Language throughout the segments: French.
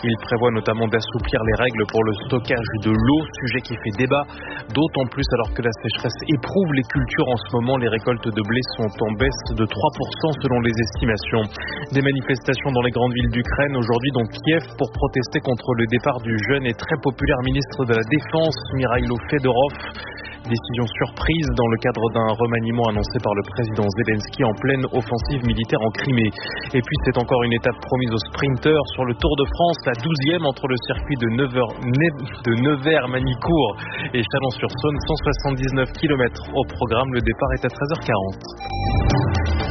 Il prévoit notamment d'assouplir les règles pour le stockage de l'eau, sujet qui fait débat, d'autant plus alors que la sécheresse éprouve les cultures en ce moment. Les récoltes de blé sont en baisse de 3% selon les estimations. Des manifestations dans les grandes villes d'Ukraine, aujourd'hui donc Kiev, pour protester contre le départ du jeune et très populaire ministre de la Défense, Mikhailo Fedorov. Décision surprise dans le cadre d'un remaniement annoncé par le président Zelensky en pleine offensive militaire en Crimée. Et puis c'est encore une étape promise aux sprinteurs sur le Tour de France, la 12e entre le circuit de Nevers-Manicourt et Chalon-sur-Saône, 179 km au programme. Le départ est à 13h40.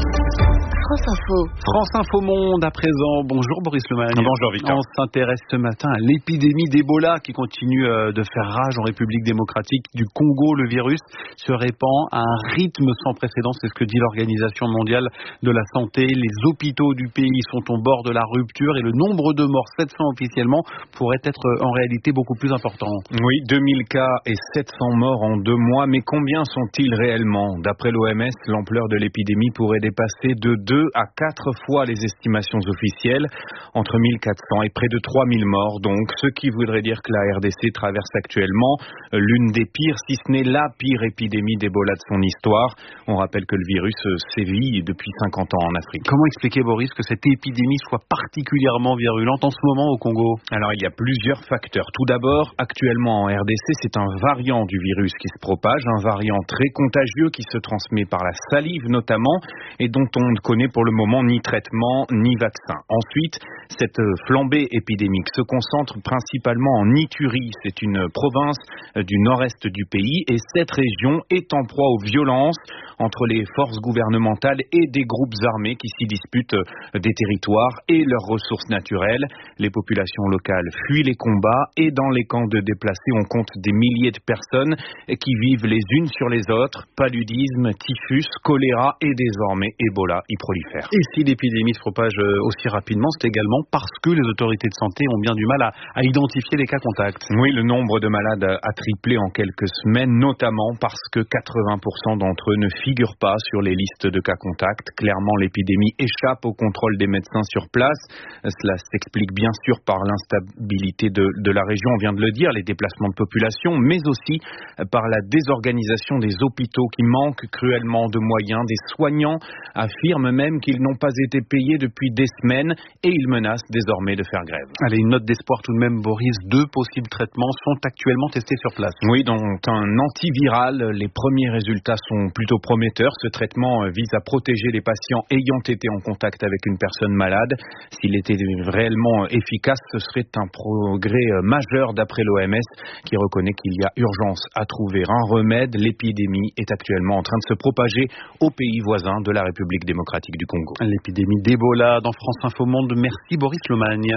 France Info Monde à présent. Bonjour Boris Lemagne. Bonjour Victor. On s'intéresse ce matin à l'épidémie d'Ebola qui continue de faire rage en République démocratique du Congo. Le virus se répand à un rythme sans précédent, c'est ce que dit l'Organisation mondiale de la santé. Les hôpitaux du pays sont au bord de la rupture et le nombre de morts, 700 officiellement, pourrait être en réalité beaucoup plus important. Oui, 2000 cas et 700 morts en 2 mois, mais combien sont-ils réellement ? D'après l'OMS, l'ampleur de l'épidémie pourrait dépasser de 2 à 4 fois les estimations officielles, entre 1400 et près de 3000 morts donc, ce qui voudrait dire que la RDC traverse actuellement l'une des pires, si ce n'est la pire épidémie d'Ebola de son histoire. On rappelle que le virus sévit depuis 50 ans en Afrique. Comment expliquer, Boris, que cette épidémie soit particulièrement virulente en ce moment au Congo ? Alors, il y a plusieurs facteurs. Tout d'abord, actuellement en RDC, c'est un variant du virus qui se propage, un variant très contagieux qui se transmet par la salive notamment, et dont on ne connaît pour le moment ni traitement ni vaccin. Ensuite, cette flambée épidémique se concentre principalement en Ituri. C'est une province du nord-est du pays et cette région est en proie aux violences entre les forces gouvernementales et des groupes armés qui s'y disputent des territoires et leurs ressources naturelles. Les populations locales fuient les combats et dans les camps de déplacés, on compte des milliers de personnes qui vivent les unes sur les autres. Paludisme, typhus, choléra et désormais Ebola y prolifèrent. Et si l'épidémie se propage aussi rapidement, c'est également parce que les autorités de santé ont bien du mal à identifier les cas contacts. Oui, le nombre de malades a triplé en quelques semaines, notamment parce que 80% d'entre eux ne figurent pas sur les listes de cas contacts. Clairement, l'épidémie échappe au contrôle des médecins sur place. Cela s'explique bien sûr par l'instabilité de la région, on vient de le dire, les déplacements de population, mais aussi par la désorganisation des hôpitaux qui manquent cruellement de moyens. Des soignants affirment même qu'ils n'ont pas été payés depuis des semaines et ils menacent désormais de faire grève. Allez, une note d'espoir tout de même, Boris. 2 possibles traitements sont actuellement testés sur place. Oui, dont un antiviral. Les premiers résultats sont plutôt prometteurs. Ce traitement vise à protéger les patients ayant été en contact avec une personne malade. S'il était réellement efficace, ce serait un progrès majeur d'après l'OMS qui reconnaît qu'il y a urgence à trouver un remède. L'épidémie est actuellement en train de se propager aux pays voisins de la République démocratique du Congo. L'épidémie d'Ebola dans France Info Monde. Merci Boris Lemagne.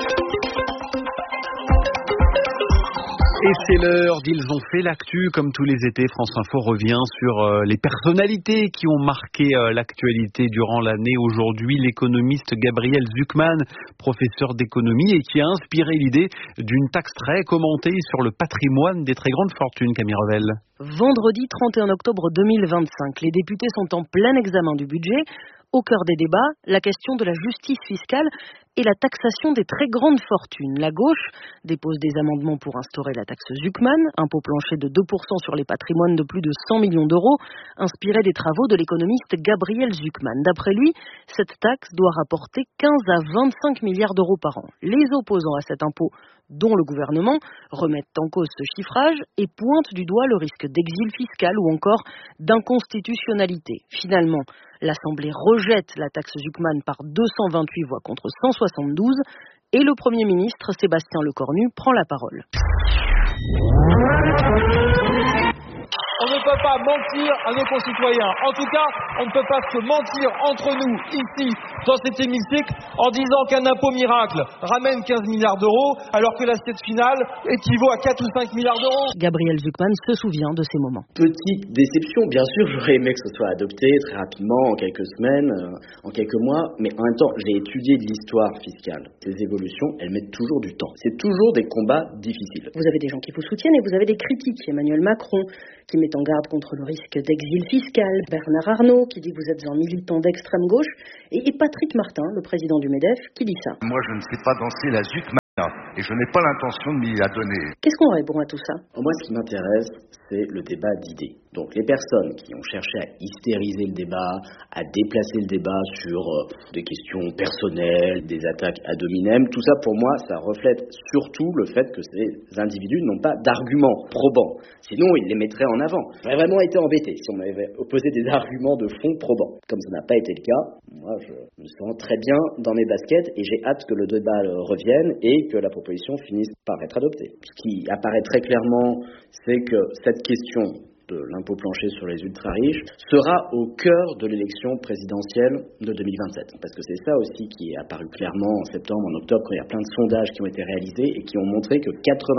Et c'est l'heure d'Ils ont fait l'actu. Comme tous les étés, France Info revient sur les personnalités qui ont marqué l'actualité durant l'année. Aujourd'hui, l'économiste Gabriel Zucman, professeur d'économie, et qui a inspiré l'idée d'une taxe très commentée sur le patrimoine des très grandes fortunes. Camille Revel. Vendredi 31 octobre 2025, les députés sont en plein examen du budget. Au cœur des débats, la question de la justice fiscale et la taxation des très grandes fortunes. La gauche dépose des amendements pour instaurer la taxe Zucman, impôt plancher de 2% sur les patrimoines de plus de 100 millions d'euros, inspiré des travaux de l'économiste Gabriel Zucman. D'après lui, cette taxe doit rapporter 15 à 25 milliards d'euros par an. Les opposants à cet impôt, dont le gouvernement, remettent en cause ce chiffrage et pointent du doigt le risque d'exil fiscal ou encore d'inconstitutionnalité. Finalement, l'Assemblée rejette la taxe Zucman par 228 voix contre 172 et le Premier ministre Sébastien Lecornu prend la parole. On ne peut pas mentir à nos concitoyens. En tout cas, on ne peut pas se mentir entre nous, ici, dans cet hémicycle, en disant qu'un impôt miracle ramène 15 milliards d'euros, alors que l'assiette finale équivaut à 4 ou 5 milliards d'euros. Gabriel Zucman se souvient de ces moments. Petite déception, bien sûr, j'aurais aimé que ce soit adopté très rapidement, en quelques semaines, en quelques mois, mais en même temps, j'ai étudié de l'histoire fiscale. Ces évolutions, elles mettent toujours du temps. C'est toujours des combats difficiles. Vous avez des gens qui vous soutiennent et vous avez des critiques. Emmanuel Macron, qui met en garde contre le risque d'exil fiscal, Bernard Arnault, qui dit que vous êtes un militant d'extrême gauche, et Patrick Martin, le président du MEDEF, qui dit ça. Moi, je ne sais pas danser la Zucman. Et je n'ai pas l'intention de m'y adonner. Qu'est-ce qu'on répond à tout ça? Moi, ce qui m'intéresse, c'est le débat d'idées. Donc les personnes qui ont cherché à hystériser le débat, à déplacer le débat sur des questions personnelles, des attaques ad hominem, tout ça pour moi, ça reflète surtout le fait que ces individus n'ont pas d'arguments probants. Sinon, ils les mettraient en avant. J'aurais vraiment été embêté si on m'avait opposé des arguments de fond probants. Comme ça n'a pas été le cas, moi je me sens très bien dans mes baskets et j'ai hâte que le débat revienne et que la proposition finisse par être adoptée. Ce qui apparaît très clairement, c'est que cette question de l'impôt plancher sur les ultra-riches sera au cœur de l'élection présidentielle de 2027. Parce que c'est ça aussi qui est apparu clairement en septembre, en octobre, quand il y a plein de sondages qui ont été réalisés et qui ont montré que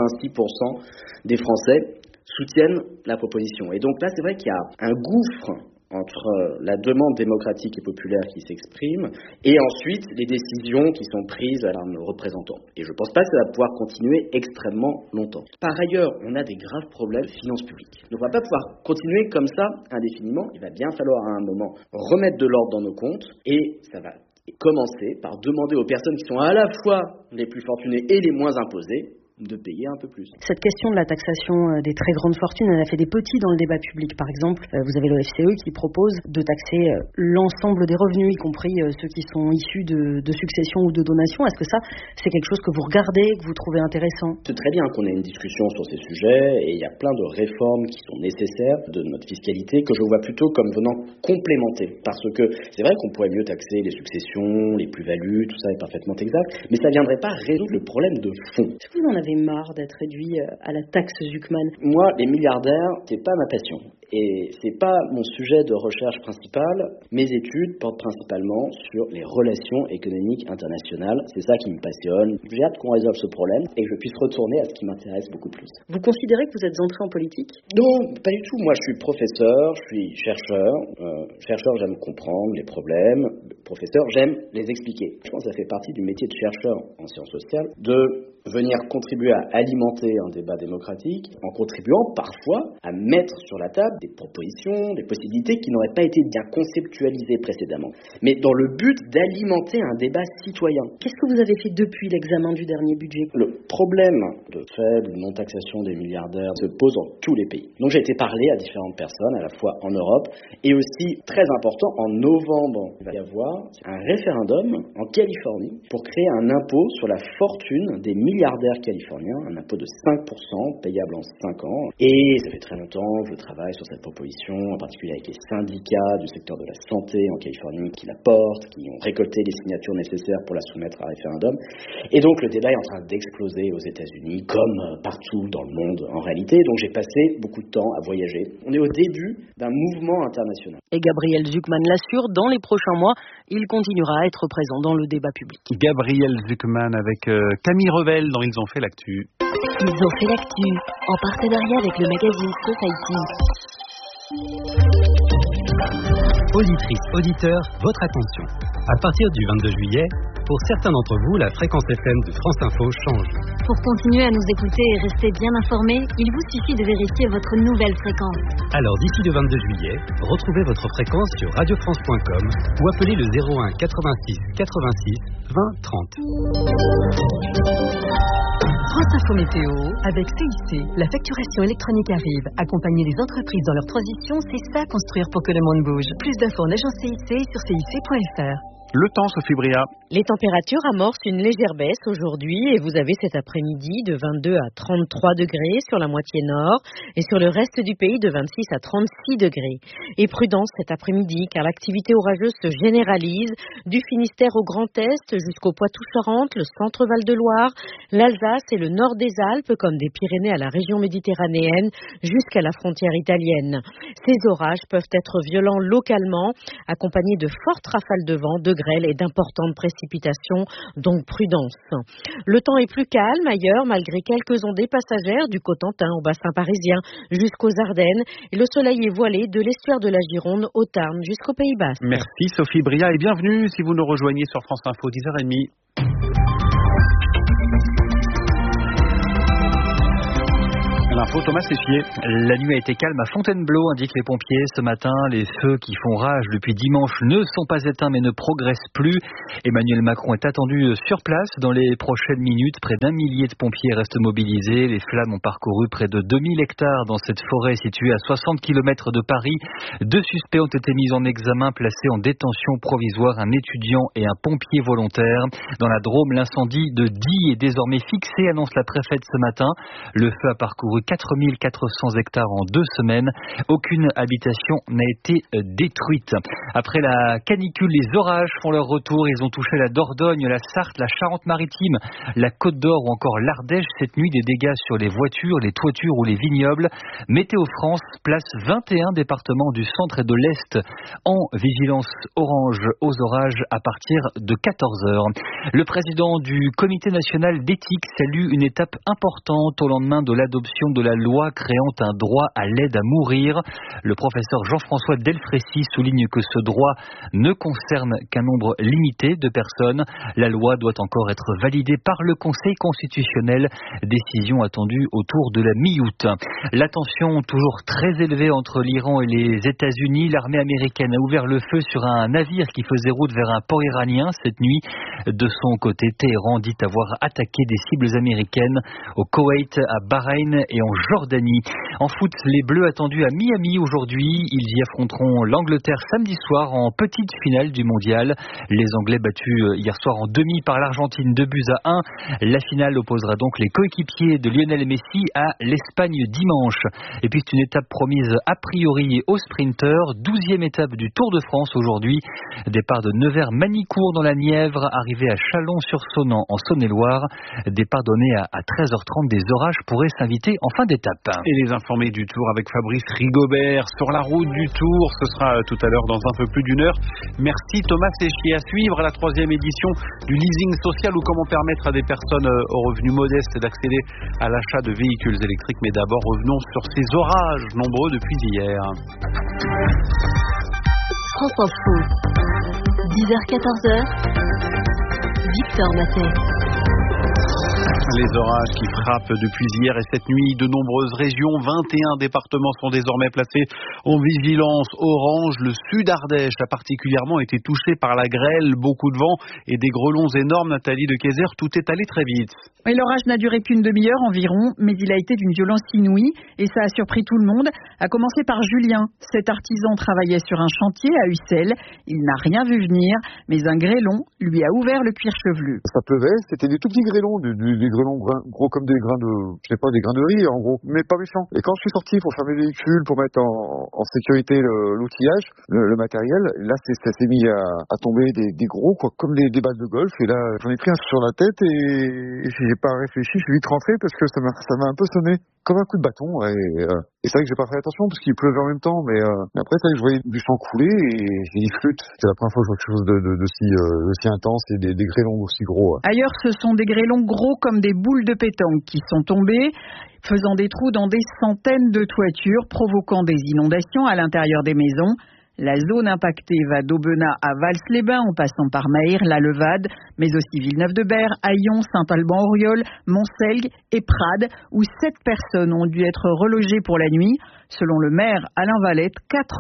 86% des Français soutiennent la proposition. Et donc là, c'est vrai qu'il y a un gouffre entre la demande démocratique et populaire qui s'exprime et ensuite les décisions qui sont prises par nos représentants. Et je ne pense pas que ça va pouvoir continuer extrêmement longtemps. Par ailleurs, on a des graves problèmes de finances publiques. Donc on ne va pas pouvoir continuer comme ça indéfiniment. Il va bien falloir à un moment remettre de l'ordre dans nos comptes et ça va commencer par demander aux personnes qui sont à la fois les plus fortunées et les moins imposées de payer un peu plus. Cette question de la taxation des très grandes fortunes, elle a fait des petits dans le débat public. Par exemple, vous avez l'OFCE qui propose de taxer l'ensemble des revenus, y compris ceux qui sont issus de successions ou de donations. Est-ce que ça, c'est quelque chose que vous regardez, que vous trouvez intéressant? C'est très bien qu'on ait une discussion sur ces sujets et il y a plein de réformes qui sont nécessaires de notre fiscalité que je vois plutôt comme venant complémenter. Parce que c'est vrai qu'on pourrait mieux taxer les successions, les plus-values, tout ça est parfaitement exact, mais ça ne viendrait pas résoudre le problème de fond. Est-ce que vous en avez marre d'être réduit à la taxe Zuckman? Moi, les milliardaires, c'est pas ma passion. Et c'est pas mon sujet de recherche principal. Mes études portent principalement sur les relations économiques internationales. C'est ça qui me passionne. J'ai hâte qu'on résolve ce problème et que je puisse retourner à ce qui m'intéresse beaucoup plus. Vous considérez que vous êtes entré en politique? Non, pas du tout. Moi, je suis professeur, je suis chercheur. Chercheur, j'aime comprendre les problèmes. Professeur, j'aime les expliquer. Je pense que ça fait partie du métier de chercheur en sciences sociales, de venir contribuer à alimenter un débat démocratique en contribuant parfois à mettre sur la table des propositions, des possibilités qui n'auraient pas été bien conceptualisées précédemment, mais dans le but d'alimenter un débat citoyen. Qu'est-ce que vous avez fait depuis l'examen du dernier budget? Le problème de faible non-taxation des milliardaires se pose dans tous les pays. Donc j'ai été parler à différentes personnes, à la fois en Europe et aussi, très important, en novembre, il va y avoir un référendum en Californie pour créer un impôt sur la fortune des milliardaires californiens, un impôt de 5%, payable en 5 ans. Et ça fait très longtemps que je travaille sur cette proposition, en particulier avec les syndicats du secteur de la santé en Californie qui la portent, qui ont récolté les signatures nécessaires pour la soumettre à référendum. Et donc le débat est en train d'exploser aux États-Unis, comme partout dans le monde en réalité. Donc j'ai passé beaucoup de temps à voyager. On est au début d'un mouvement international. Et Gabriel Zuckman l'assure, dans les prochains mois, il continuera à être présent dans le débat public. Gabriel Zuckman avec Camille Revel dans Ils ont fait l'actu. Ils ont fait l'actu, en partenariat avec le magazine Society. Auditrices, auditeurs, votre attention. À partir du 22 juillet, pour certains d'entre vous, la fréquence FM de France Info change. Pour continuer à nous écouter et rester bien informés, il vous suffit de vérifier votre nouvelle fréquence. Alors d'ici le 22 juillet, retrouvez votre fréquence sur radiofrance.com ou appelez le 01 86 86 20 30. France Info Météo, avec CIC, la facturation électronique arrive. Accompagner les entreprises dans leur transition, c'est ça construire pour que le monde bouge. Plus d'infos en agence CIC sur cic.fr. Le temps, Sophie Bria. Les températures amorcent une légère baisse aujourd'hui et vous avez cet après-midi de 22 à 33 degrés sur la moitié nord et sur le reste du pays de 26 à 36 degrés. Et prudence cet après-midi car l'activité orageuse se généralise du Finistère au Grand Est jusqu'au Poitou-Charentes, le centre Val-de-Loire, l'Alsace et le nord des Alpes comme des Pyrénées à la région méditerranéenne jusqu'à la frontière italienne. Ces orages peuvent être violents localement accompagnés de fortes rafales de vent, de grêle et d'importantes précipitations, donc prudence. Le temps est plus calme ailleurs, malgré quelques ondées passagères du Cotentin au bassin parisien jusqu'aux Ardennes, et le soleil est voilé de l'estuaire de la Gironde au Tarn jusqu'au Pays Basque. Merci Sophie Bria et bienvenue si vous nous rejoignez sur France Info 10h30. Info, Thomas Séchier. La nuit a été calme à Fontainebleau, indiquent les pompiers. Ce matin, les feux qui font rage depuis dimanche ne sont pas éteints mais ne progressent plus. Emmanuel Macron est attendu sur place dans les prochaines minutes. Près d'1 millier de pompiers restent mobilisés. Les flammes ont parcouru près de 2000 hectares dans cette forêt située à 60 km de Paris. 2 suspects ont été mis en examen, placés en détention provisoire, un étudiant et un pompier volontaire. Dans la Drôme, l'incendie de Die est désormais fixé, annonce la préfète ce matin. Le feu a parcouru 4400 hectares en 2 semaines. Aucune habitation n'a été détruite. Après la canicule, les orages font leur retour. Ils ont touché la Dordogne, la Sarthe, la Charente-Maritime, la Côte d'Or ou encore l'Ardèche. Cette nuit, des dégâts sur les voitures, les toitures ou les vignobles. Météo France place 21 départements du centre et de l'Est en vigilance orange aux orages à partir de 14h. Le président du Comité national d'éthique salue une étape importante au lendemain de l'adoption de la loi créant un droit à l'aide à mourir. Le professeur Jean-François Delfrécy souligne que ce droit ne concerne qu'un nombre limité de personnes. La loi doit encore être validée par le Conseil constitutionnel. Décision attendue autour de la mi-août. La tension toujours très élevée entre l'Iran et les États-Unis. L'armée américaine a ouvert le feu sur un navire qui faisait route vers un port iranien cette nuit. De son côté, Téhéran dit avoir attaqué des cibles américaines au Koweït, à Bahreïn et en Jordanie. En foot, les Bleus attendus à Miami aujourd'hui. Ils y affronteront l'Angleterre samedi soir en petite finale du mondial. Les Anglais battus hier soir en demi par l'Argentine 2-1. La finale opposera donc les coéquipiers de Lionel Messi à l'Espagne dimanche. Et puis c'est une étape promise a priori aux sprinteurs. 12e étape du Tour de France aujourd'hui. Départ de Nevers-Manicourt dans la Nièvre, arrivé à Chalon-sur-Saône en Saône-et-Loire. Départ donné à 13h30. Des orages pourraient s'inviter en fin d'étape. Et les informés du Tour avec Fabrice Rigobert sur la route du Tour. Ce sera tout à l'heure dans un peu plus d'1 heure. Merci Thomas Séchier. À suivre la 3e édition du leasing social, ou comment permettre à des personnes aux revenus modestes d'accéder à l'achat de véhicules électriques. Mais d'abord, revenons sur ces orages nombreux depuis hier. France Info, 10h-14h, Victor Matet. Les orages qui frappent depuis hier et cette nuit de nombreuses régions. 21 départements sont désormais placés en vigilance orange. Le sud Ardèche a particulièrement été touché par la grêle, beaucoup de vent et des grêlons énormes. Nathalie de Kayser, tout est allé très vite. Oui, l'orage n'a duré qu'une demi-heure environ, mais il a été d'une violence inouïe et ça a surpris tout le monde. À commencer par Julien. Cet artisan travaillait sur un chantier à Ussel. Il n'a rien vu venir, mais un grêlon lui a ouvert le cuir chevelu. Ça pleuvait, c'était des tout petits grêlons, des grêlons gros comme des grains de, je sais pas, des grains de riz en gros, mais pas méchants. Et quand je suis sorti pour faire mes véhicules, pour mettre en sécurité l'outillage, le matériel, là ça s'est mis à tomber des gros, quoi, comme des balles de golf. Et là, j'en ai pris un sur la tête et j'ai pas réfléchi, je suis vite rentré parce que ça m'a un peu sonné comme un coup de bâton. Et c'est vrai que j'ai pas fait attention parce qu'il pleuvait en même temps, mais après c'est vrai que je voyais du sang couler et j'ai dit flûte. C'est la première fois que je vois quelque chose d'aussi intense et des grêlons aussi gros. Ailleurs, ce sont des grêlons gros comme des boules de pétanque qui sont tombés, faisant des trous dans des centaines de toitures, provoquant des inondations à l'intérieur des maisons. La zone impactée va d'Aubenas à Vals-les-Bains en passant par Mahir, La Levade, mais aussi Villeneuve-de-Berg, Aillon, Saint-Alban-Auriol, Montselgue et Prades, où 7 personnes ont dû être relogées pour la nuit. Selon le maire Alain Valette,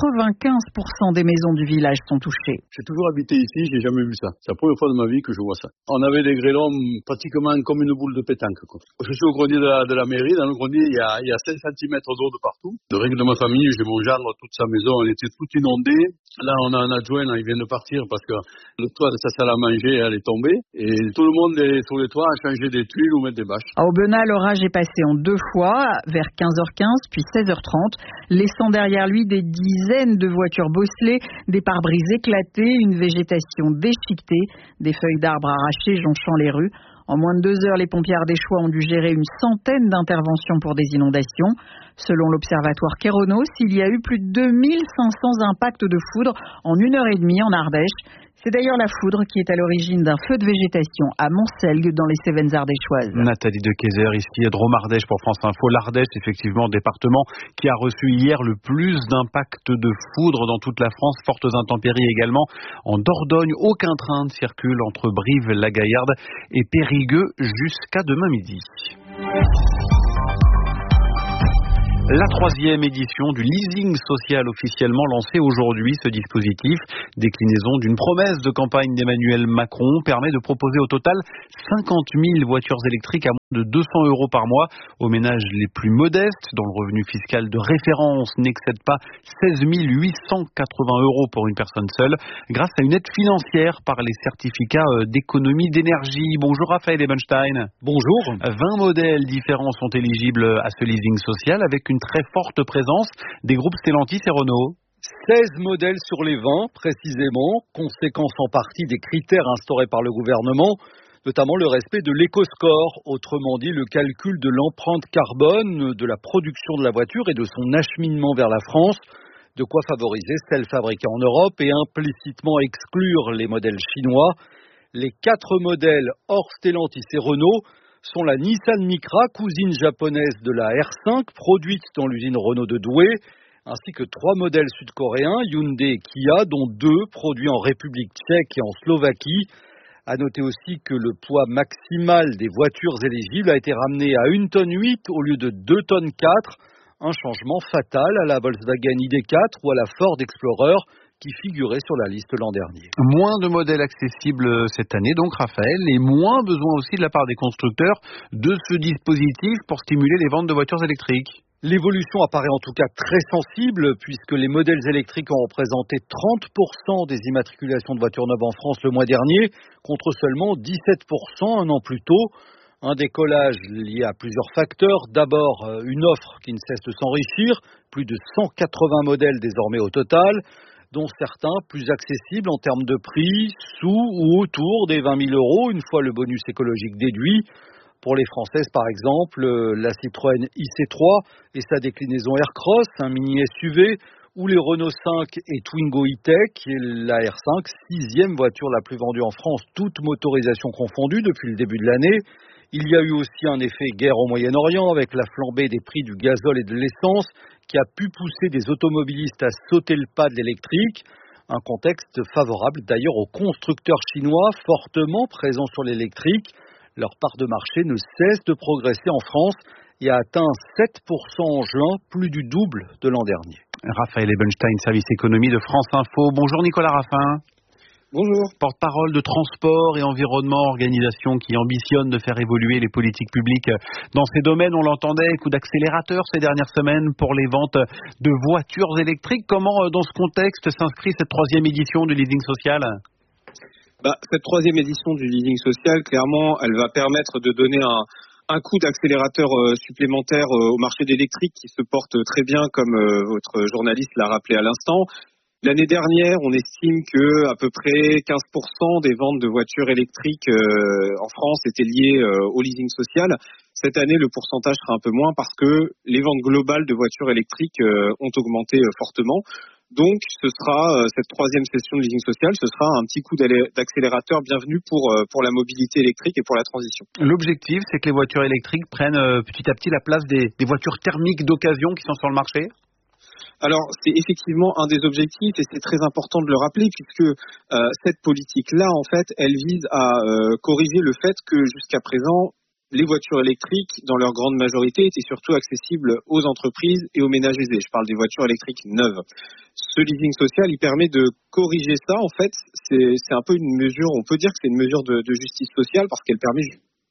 95% des maisons du village sont touchées. J'ai toujours habité ici, j'ai jamais vu ça. C'est la première fois de ma vie que je vois ça. On avait des grêlons pratiquement comme une boule de pétanque, quoi. Je suis au grenier de la mairie. Dans le grenier, il y a 5 cm d'eau de partout. De règle de ma famille, j'ai mon gendre, toute sa maison, elle était toute inondée. Là, on a un adjoint, là, il vient de partir parce que le toit de sa salle à manger, elle est tombée. Et tout le monde est sur les toits à changer des tuiles ou mettre des bâches. À Aubenas, l'orage est passé en 2 fois, vers 15h15 puis 16h30, laissant derrière lui des dizaines de voitures bosselées, des pare-brises éclatés, une végétation déchiquetée, des feuilles d'arbres arrachées jonchant les rues. En moins de 2 heures, les pompiers ardéchois ont dû gérer une centaine d'interventions pour des inondations. Selon l'observatoire Kéronos, il y a eu plus de 2500 impacts de foudre en 1h30 en Ardèche. C'est d'ailleurs la foudre qui est à l'origine d'un feu de végétation à Montselgue dans les Cévennes ardéchoises. Nathalie de Kayser, ici à Drôme-Ardèche pour France Info. L'Ardèche, effectivement, département qui a reçu hier le plus d'impacts de foudre dans toute la France. Fortes intempéries également en Dordogne. Aucun train ne circule entre Brive-la-Gaillarde et Périgueux jusqu'à demain midi. La 3e édition du leasing social officiellement lancé aujourd'hui. Ce dispositif, déclinaison d'une promesse de campagne d'Emmanuel Macron, permet de proposer au total 50 000 voitures électriques à moins de 200 € par mois aux ménages les plus modestes, dont le revenu fiscal de référence n'excède pas 16 880 € pour une personne seule, grâce à une aide financière par les certificats d'économie d'énergie. Bonjour Raphaël Ebenstein. Bonjour. 20 modèles différents sont éligibles à ce leasing social avec une très forte présence des groupes Stellantis et Renault. 16 modèles sur les 20, précisément, conséquence en partie des critères instaurés par le gouvernement, notamment le respect de l'éco-score, autrement dit le calcul de l'empreinte carbone de la production de la voiture et de son acheminement vers la France, de quoi favoriser celles fabriquées en Europe et implicitement exclure les modèles chinois. Les 4 modèles hors Stellantis et Renault sont la Nissan Micra, cousine japonaise de la R5, produite dans l'usine Renault de Douai, ainsi que 3 modèles sud-coréens, Hyundai et Kia, dont 2 produits en République tchèque et en Slovaquie. À noter aussi que le poids maximal des voitures éligibles a été ramené à 1,8 tonne au lieu de 2,4 tonnes, un changement fatal à la Volkswagen ID4 ou à la Ford Explorer, qui figurait sur la liste l'an dernier. Moins de modèles accessibles cette année, donc Raphaël, et moins besoin aussi de la part des constructeurs de ce dispositif pour stimuler les ventes de voitures électriques. L'évolution apparaît en tout cas très sensible puisque les modèles électriques ont représenté 30% des immatriculations de voitures neuves en France le mois dernier, contre seulement 17% un an plus tôt. Un décollage lié à plusieurs facteurs. D'abord, une offre qui ne cesse de s'enrichir, plus de 180 modèles désormais au total, dont certains plus accessibles en termes de prix, sous ou autour des 20 000 € une fois le bonus écologique déduit. Pour les Françaises, par exemple, la Citroën IC3 et sa déclinaison Aircross, un mini SUV, ou les Renault 5 et Twingo E-Tech, et la R5, 6e voiture la plus vendue en France, toute motorisation confondue depuis le début de l'année. Il y a eu aussi un effet guerre au Moyen-Orient avec la flambée des prix du gazole et de l'essence qui a pu pousser des automobilistes à sauter le pas de l'électrique. Un contexte favorable d'ailleurs aux constructeurs chinois fortement présents sur l'électrique. Leur part de marché ne cesse de progresser en France et a atteint 7% en juin, plus du double de l'an dernier. Raphaël Ebenstein, service économie de France Info. Bonjour Nicolas Raffin. Bonjour. Porte-parole de Transport et Environnement, organisation qui ambitionne de faire évoluer les politiques publiques dans ces domaines. On l'entendait, coup d'accélérateur ces dernières semaines pour les ventes de voitures électriques. Comment, dans ce contexte, s'inscrit cette 3e édition du leasing social ? Cette 3e édition du leasing social, clairement, elle va permettre de donner un coup d'accélérateur supplémentaire au marché d'électrique qui se porte très bien, comme votre journaliste l'a rappelé à l'instant. L'année dernière, on estime que à peu près 15% des ventes de voitures électriques en France étaient liées au leasing social. Cette année, le pourcentage sera un peu moins parce que les ventes globales de voitures électriques ont augmenté fortement. Donc, ce sera cette 3e session de leasing social, ce sera un petit coup d'accélérateur bienvenu pour la mobilité électrique et pour la transition. L'objectif, c'est que les voitures électriques prennent petit à petit la place des voitures thermiques d'occasion qui sont sur le marché ? Alors, c'est effectivement un des objectifs et c'est très important de le rappeler puisque cette politique-là, en fait, elle vise à corriger le fait que jusqu'à présent, les voitures électriques, dans leur grande majorité, étaient surtout accessibles aux entreprises et aux ménages aisés. Je parle des voitures électriques neuves. Ce leasing social, il permet de corriger ça. En fait, c'est un peu une mesure, on peut dire que c'est une mesure de justice sociale parce qu'elle permet...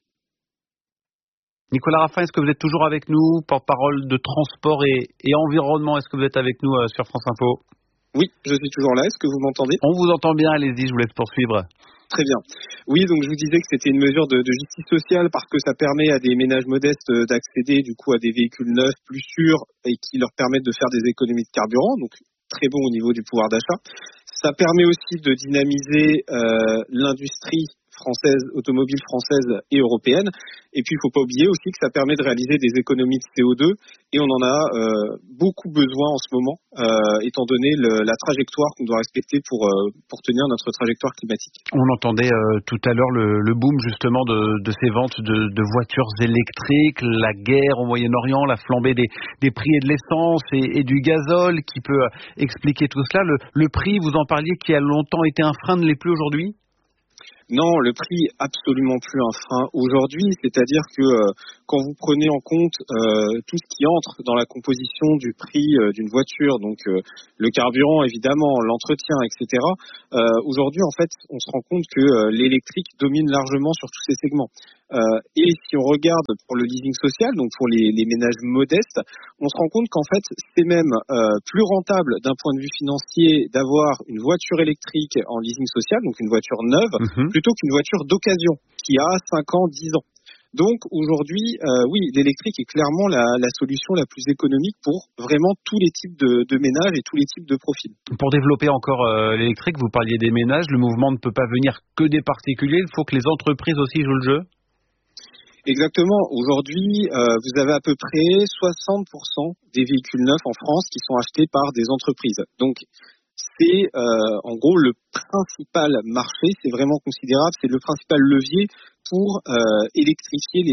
Nicolas Raffin, est-ce que vous êtes toujours avec nous, porte-parole de Transport et Environnement? Est-ce que vous êtes avec nous sur France Info? Oui, je suis toujours là. Est-ce que vous m'entendez? On vous entend bien, allez-y, je vous laisse poursuivre. Très bien. Oui, donc je vous disais que c'était une mesure de justice sociale parce que ça permet à des ménages modestes d'accéder du coup à des véhicules neufs plus sûrs et qui leur permettent de faire des économies de carburant, donc très bon au niveau du pouvoir d'achat. Ça permet aussi de dynamiser l'industrie française, automobile française et européenne. Et puis, il ne faut pas oublier aussi que ça permet de réaliser des économies de CO2 et on en a beaucoup besoin en ce moment, étant donné la trajectoire qu'on doit respecter pour tenir notre trajectoire climatique. On entendait tout à l'heure le boom justement de ces ventes de voitures électriques, la guerre au Moyen-Orient, la flambée des prix et de l'essence et du gazole qui peut expliquer tout cela. Le prix, vous en parliez, qui a longtemps été un frein, ne l'est plus aujourd'hui ? Non, le prix absolument plus un frein aujourd'hui, c'est-à-dire que quand vous prenez en compte tout ce qui entre dans la composition du prix d'une voiture, donc le carburant évidemment, l'entretien, etc. Aujourd'hui, en fait, on se rend compte que l'électrique domine largement sur tous ces segments. Et si on regarde pour le leasing social, donc pour les ménages modestes, on se rend compte qu'en fait, c'est même plus rentable d'un point de vue financier d'avoir une voiture électrique en leasing social, donc une voiture neuve, plutôt qu'une voiture d'occasion qui a 5 ans, 10 ans. Donc aujourd'hui, oui, l'électrique est clairement la solution la plus économique pour vraiment tous les types de ménages et tous les types de profils. Pour développer encore l'électrique, vous parliez des ménages, le mouvement ne peut pas venir que des particuliers, il faut que les entreprises aussi jouent le jeu. Exactement. Aujourd'hui, vous avez à peu près 60% des véhicules neufs en France qui sont achetés par des entreprises. Donc, c'est en gros le principal marché, c'est vraiment considérable, c'est le principal levier pour électrifier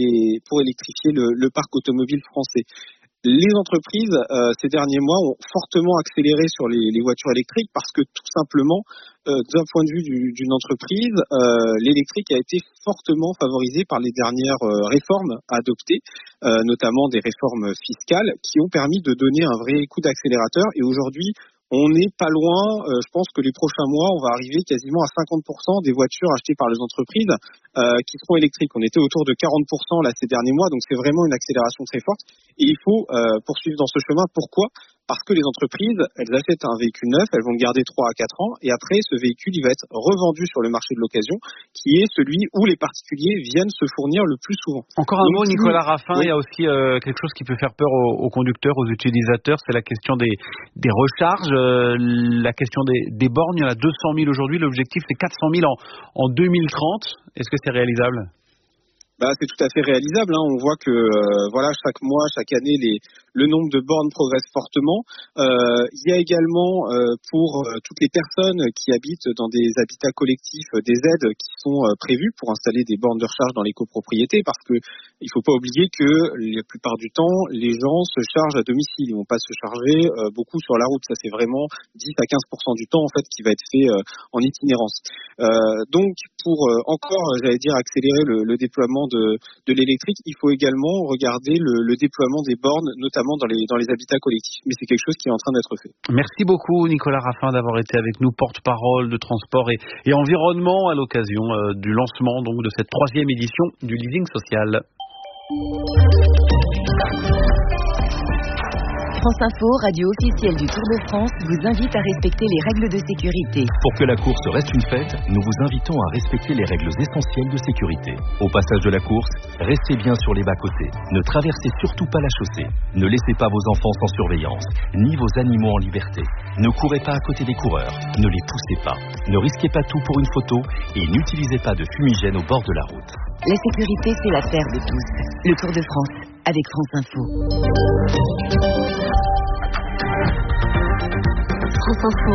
le parc automobile français. Les entreprises, ces derniers mois, ont fortement accéléré sur les voitures électriques parce que tout simplement, d'un point de vue d'une entreprise, l'électrique a été fortement favorisé par les dernières réformes adoptées, notamment des réformes fiscales qui ont permis de donner un vrai coup d'accélérateur. Et aujourd'hui, on n'est pas loin, je pense que les prochains mois, on va arriver quasiment à 50% des voitures achetées par les entreprises qui seront électriques. On était autour de 40% là ces derniers mois, donc c'est vraiment une accélération très forte. Et il faut poursuivre dans ce chemin. Pourquoi ? Parce que les entreprises, elles achètent un véhicule neuf, elles vont le garder 3 à 4 ans, et après, ce véhicule, il va être revendu sur le marché de l'occasion, qui est celui où les particuliers viennent se fournir le plus souvent. Encore un mot, Nicolas Raffin, oui. Il y a aussi quelque chose qui peut faire peur aux conducteurs, aux utilisateurs, c'est la question des recharges, la question des bornes. Il y en a 200 000 aujourd'hui, l'objectif c'est 400 000 en 2030. Est-ce que c'est réalisable ? C'est tout à fait réalisable. On voit que chaque mois, chaque année, le nombre de bornes progresse fortement. Il y a également pour toutes les personnes qui habitent dans des habitats collectifs des aides qui sont prévues pour installer des bornes de recharge dans les copropriétés, parce que il faut pas oublier que la plupart du temps, les gens se chargent à domicile. Ils vont pas se charger beaucoup sur la route. Ça, c'est vraiment 10 à 15% du temps en fait qui va être fait en itinérance. Donc, pour accélérer le déploiement de l'électrique, il faut également regarder le déploiement des bornes, notamment dans les habitats collectifs. Mais c'est quelque chose qui est en train d'être fait. Merci beaucoup Nicolas Raffin d'avoir été avec nous, porte-parole de transport et environnement à l'occasion du lancement donc de cette 3e édition du leasing social. France Info, radio officielle du Tour de France, vous invite à respecter les règles de sécurité. Pour que la course reste une fête, nous vous invitons à respecter les règles essentielles de sécurité. Au passage de la course, restez bien sur les bas-côtés. Ne traversez surtout pas la chaussée. Ne laissez pas vos enfants sans surveillance, ni vos animaux en liberté. Ne courez pas à côté des coureurs. Ne les poussez pas. Ne risquez pas tout pour une photo et n'utilisez pas de fumigène au bord de la route. La sécurité, c'est l'affaire de tous. Le Tour de France, avec France Info. France Info,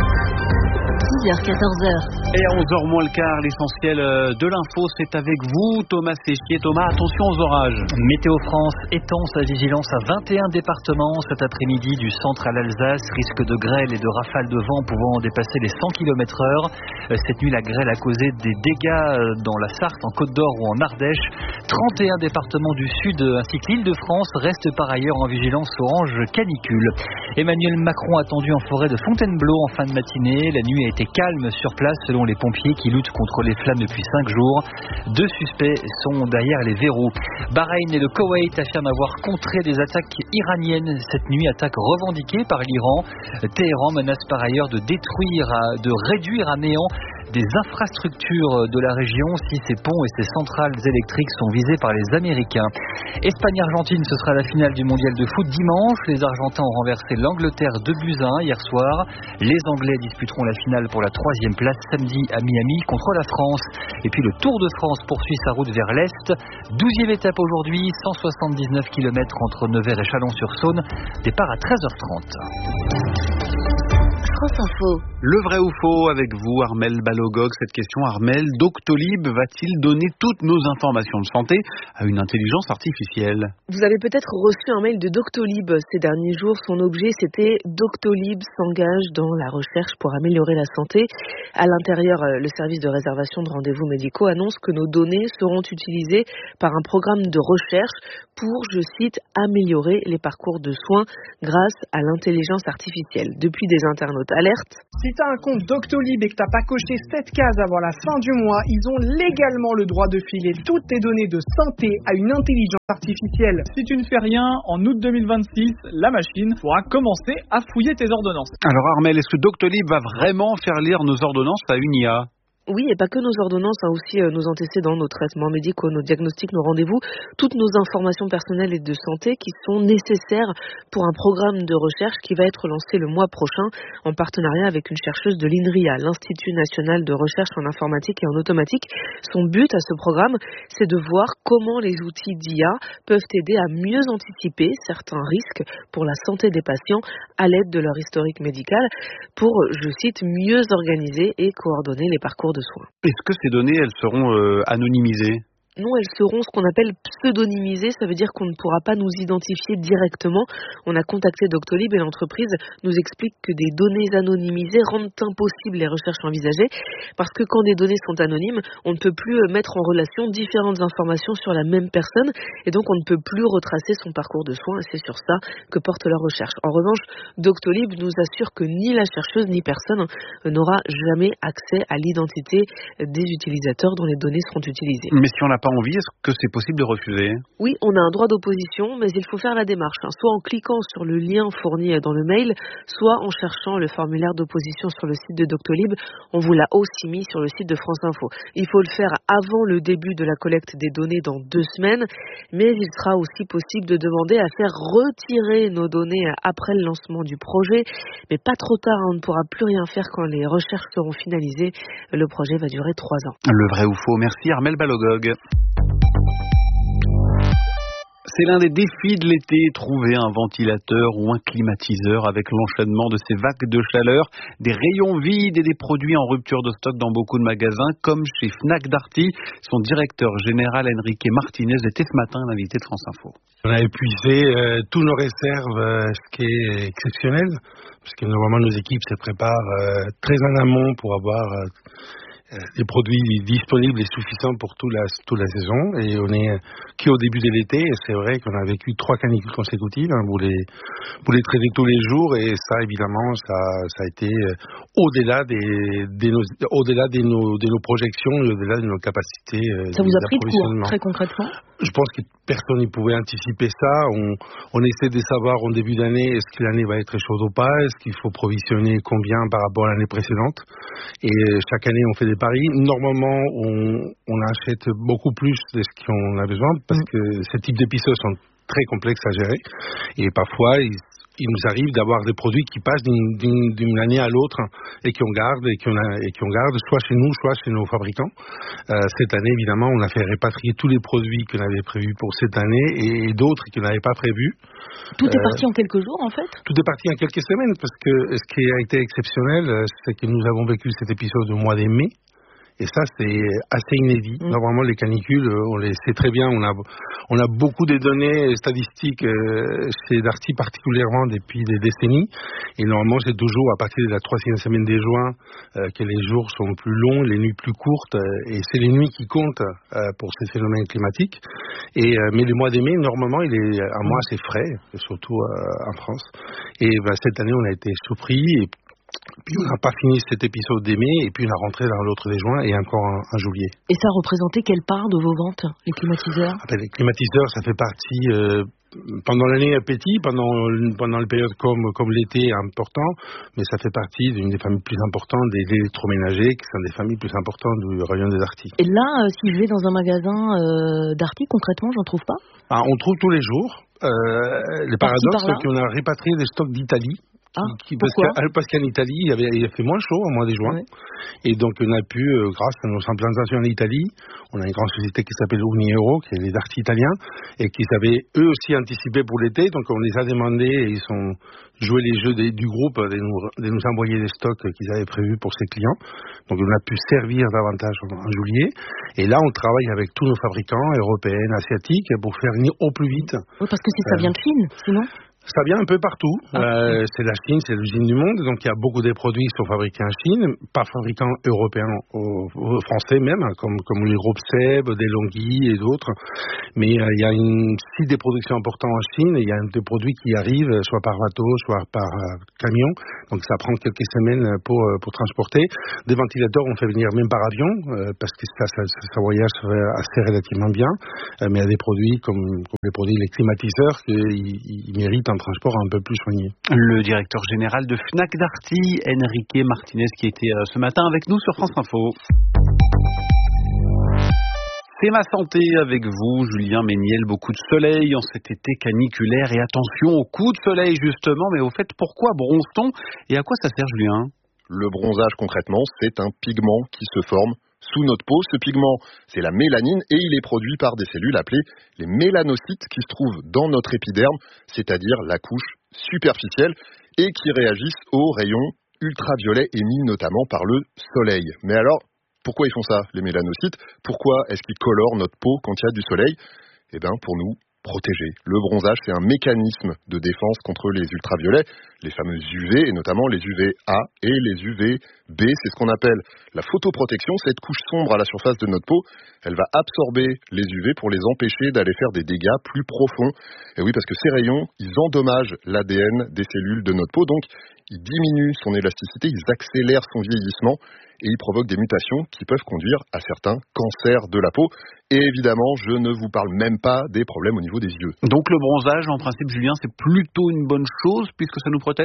6h-14h. Et à 11h moins le quart, l'essentiel de l'info, c'est avec vous, Thomas Séchier. Thomas, attention aux orages. Météo France étend sa vigilance à 21 départements cet après-midi, du centre à l'Alsace. Risque de grêle et de rafales de vent pouvant dépasser les 100 km/h. Cette nuit, la grêle a causé des dégâts dans la Sarthe, en Côte d'Or ou en Ardèche. 31 départements du sud ainsi que l'Île-de-France restent par ailleurs en vigilance orange canicule. Emmanuel Macron attendu en forêt de Fontainebleau en fin de matinée. La nuit a été calme sur place selon les pompiers qui luttent contre les flammes depuis 5 jours. 2 suspects sont derrière les verrous. Bahreïn et le Koweït affirment avoir contré des attaques iraniennes cette nuit, attaques revendiquées par l'Iran. Téhéran menace par ailleurs de réduire à néant des infrastructures de la région si ces ponts et ces centrales électriques sont visés par les Américains. Espagne-Argentine, ce sera la finale du mondial de foot dimanche. Les Argentins ont renversé l'Angleterre 2-1 hier soir. Les Anglais disputeront la finale pour la 3e place samedi à Miami contre la France. Et puis le Tour de France poursuit sa route vers l'Est. 12e étape aujourd'hui, 179 km entre Nevers et Chalon-sur-Saône. Départ à 13h30. France Info. Le vrai ou faux avec vous, Armelle Balogog. Cette question, Armelle, Doctolib va-t-il donner toutes nos informations de santé à une intelligence artificielle? Vous avez peut-être reçu un mail de Doctolib ces derniers jours. Son objet, c'était Doctolib s'engage dans la recherche pour améliorer la santé. À l'intérieur, le service de réservation de rendez-vous médicaux annonce que nos données seront utilisées par un programme de recherche pour, je cite, améliorer les parcours de soins grâce à l'intelligence artificielle. Depuis, des internautes alertent. Si tu as un compte Doctolib et que tu n'as pas coché cette case avant la fin du mois, ils ont légalement le droit de filer toutes tes données de santé à une intelligence artificielle. Si tu ne fais rien, en août 2026, la machine pourra commencer à fouiller tes ordonnances. Alors Armelle, est-ce que Doctolib va vraiment faire lire nos ordonnances à une IA ? Oui, et pas que nos ordonnances, aussi nos antécédents, nos traitements médicaux, nos diagnostics, nos rendez-vous, toutes nos informations personnelles et de santé qui sont nécessaires pour un programme de recherche qui va être lancé le mois prochain en partenariat avec une chercheuse de l'INRIA, l'Institut national de recherche en informatique et en automatique. Son but à ce programme, c'est de voir comment les outils d'IA peuvent aider à mieux anticiper certains risques pour la santé des patients à l'aide de leur historique médical pour, je cite, mieux organiser et coordonner les parcours de soins. Est-ce que ces données, elles seront anonymisées ? Non, elles seront ce qu'on appelle pseudonymisées, ça veut dire qu'on ne pourra pas nous identifier directement. On a contacté Doctolib et l'entreprise nous explique que des données anonymisées rendent impossibles les recherches envisagées parce que quand des données sont anonymes, on ne peut plus mettre en relation différentes informations sur la même personne et donc on ne peut plus retracer son parcours de soins et c'est sur ça que porte leur recherche. En revanche, Doctolib nous assure que ni la chercheuse ni personne n'aura jamais accès à l'identité des utilisateurs dont les données seront utilisées. Mais si on n'a pas envie, est-ce que c'est possible de refuser ? Oui, on a un droit d'opposition, mais il faut faire la démarche, soit en cliquant sur le lien fourni dans le mail, soit en cherchant le formulaire d'opposition sur le site de Doctolib. On vous l'a aussi mis sur le site de France Info. Il faut le faire avant le début de la collecte des données dans 2 semaines, mais il sera aussi possible de demander à faire retirer nos données après le lancement du projet, mais pas trop tard, on ne pourra plus rien faire quand les recherches seront finalisées. Le projet va durer 3 ans. Le vrai ou faux, merci Armelle Balogog. C'est l'un des défis de l'été, trouver un ventilateur ou un climatiseur avec l'enchaînement de ces vagues de chaleur, des rayons vides et des produits en rupture de stock dans beaucoup de magasins, comme chez Fnac Darty. Son directeur général Enrique Martinez était ce matin l'invité de France Info. On a épuisé tous nos réserves, ce qui est exceptionnel, parce que normalement nos équipes se préparent très en amont pour avoir des produits disponibles et suffisants pour toute la saison, et on est qu'au début de l'été, et c'est vrai qu'on a vécu 3 canicules consécutives, vous les traitez tous les jours, et ça évidemment ça a été au-delà de nos projections, au-delà de nos capacités. Ça vous a pris de court, très concrètement ? Je pense que personne ne pouvait anticiper ça. On essaie de savoir en début d'année est-ce que l'année va être chaude ou pas, est-ce qu'il faut provisionner combien par rapport à l'année précédente. Et chaque année on fait des paris. Normalement on achète beaucoup plus de ce qu'on a besoin parce que ce type d'épisodes sont très complexes à gérer. Et parfois il nous arrive d'avoir des produits qui passent d'une année à l'autre et qu'on garde soit chez nous, soit chez nos fabricants. Cette année, évidemment, on a fait répatrier tous les produits qu'on avait prévus pour cette année et d'autres qu'on n'avait pas prévus. Tout est parti en quelques jours, en fait ? Tout est parti en quelques semaines parce que ce qui a été exceptionnel, c'est que nous avons vécu cet épisode au mois de mai. Et ça, c'est assez inédit. Normalement, les canicules, on les sait très bien. On a beaucoup de données statistiques chez Darty particulièrement depuis des décennies. Et normalement, c'est toujours à partir de la 3e semaine de juin que les jours sont plus longs, les nuits plus courtes. Et c'est les nuits qui comptent pour ces phénomènes climatiques. Mais le mois de mai, normalement, il est un mois assez frais, surtout en France. Et cette année, on a été surpris. Et puis on n'a pas fini cet épisode de mai et puis on a rentré dans l'autre de juin et encore un juillet. Et ça représentait quelle part de vos ventes, les climatiseurs ? Les climatiseurs, ça fait partie pendant l'année petit, pendant la période comme l'été important, mais ça fait partie d'une des familles plus importantes des électroménagers, qui sont des familles plus importantes du rayon des Darty. Et là, si je vais dans un magasin Darty, concrètement, j'en trouve pas ? On trouve tous les jours. Le paradoxe, c'est qu'on a répatrié des stocks d'Italie. Parce qu'en Italie, il a fait moins chaud au mois de juin. Ouais. Et donc, on a pu, grâce à nos implantations en Italie, on a une grande société qui s'appelle Unieuro, qui est les artistes italiens, et qui savaient eux aussi anticiper pour l'été. Donc, on les a demandé, et ils ont joué les jeux du groupe de nous envoyer des stocks qu'ils avaient prévus pour ses clients. Donc, on a pu servir davantage en juillet. Et là, on travaille avec tous nos fabricants européens, asiatiques, pour faire venir au plus vite. Oui, parce que ça vient de Chine, sinon. Ça vient un peu partout. C'est la Chine, c'est l'usine du monde. Donc, il y a beaucoup de produits qui sont fabriqués en Chine, pas fabricants européens ou français même, comme les groupes Seb, des Longhi et d'autres. Mais il y a une site de production important en Chine et il y a des produits qui arrivent soit par bateau, soit par camion. Donc, ça prend quelques semaines pour transporter. Des ventilateurs, on fait venir même par avion parce que ça voyage assez relativement bien. Mais il y a des produits comme les produits, les climatiseurs, qui méritent un transport un peu plus soigné. Le directeur général de Fnac Darty, Enrique Martinez, qui était ce matin avec nous sur France Info. C'est ma santé avec vous, Julien Méniel. Beaucoup de soleil en cet été caniculaire et attention aux coups de soleil justement. Mais au fait, pourquoi bronze-t-on et à quoi ça sert, Julien ? Le bronzage concrètement, c'est un pigment qui se forme sous notre peau. Ce pigment, c'est la mélanine et il est produit par des cellules appelées les mélanocytes qui se trouvent dans notre épiderme, c'est-à-dire la couche superficielle et qui réagissent aux rayons ultraviolets émis notamment par le soleil. Mais alors, pourquoi ils font ça, les mélanocytes ? Pourquoi est-ce qu'ils colorent notre peau quand il y a du soleil ? Eh bien, pour nous protéger. Le bronzage, c'est un mécanisme de défense contre les ultraviolets, les fameux UV, et notamment les UVA et les UVB. C'est ce qu'on appelle la photoprotection. Cette couche sombre à la surface de notre peau, elle va absorber les UV pour les empêcher d'aller faire des dégâts plus profonds. Et oui, parce que ces rayons, ils endommagent l'ADN des cellules de notre peau, donc ils diminuent son élasticité, ils accélèrent son vieillissement et ils provoquent des mutations qui peuvent conduire à certains cancers de la peau. Et évidemment, je ne vous parle même pas des problèmes au niveau des yeux. Donc le bronzage, en principe, Julien, c'est plutôt une bonne chose puisque ça nous protège ?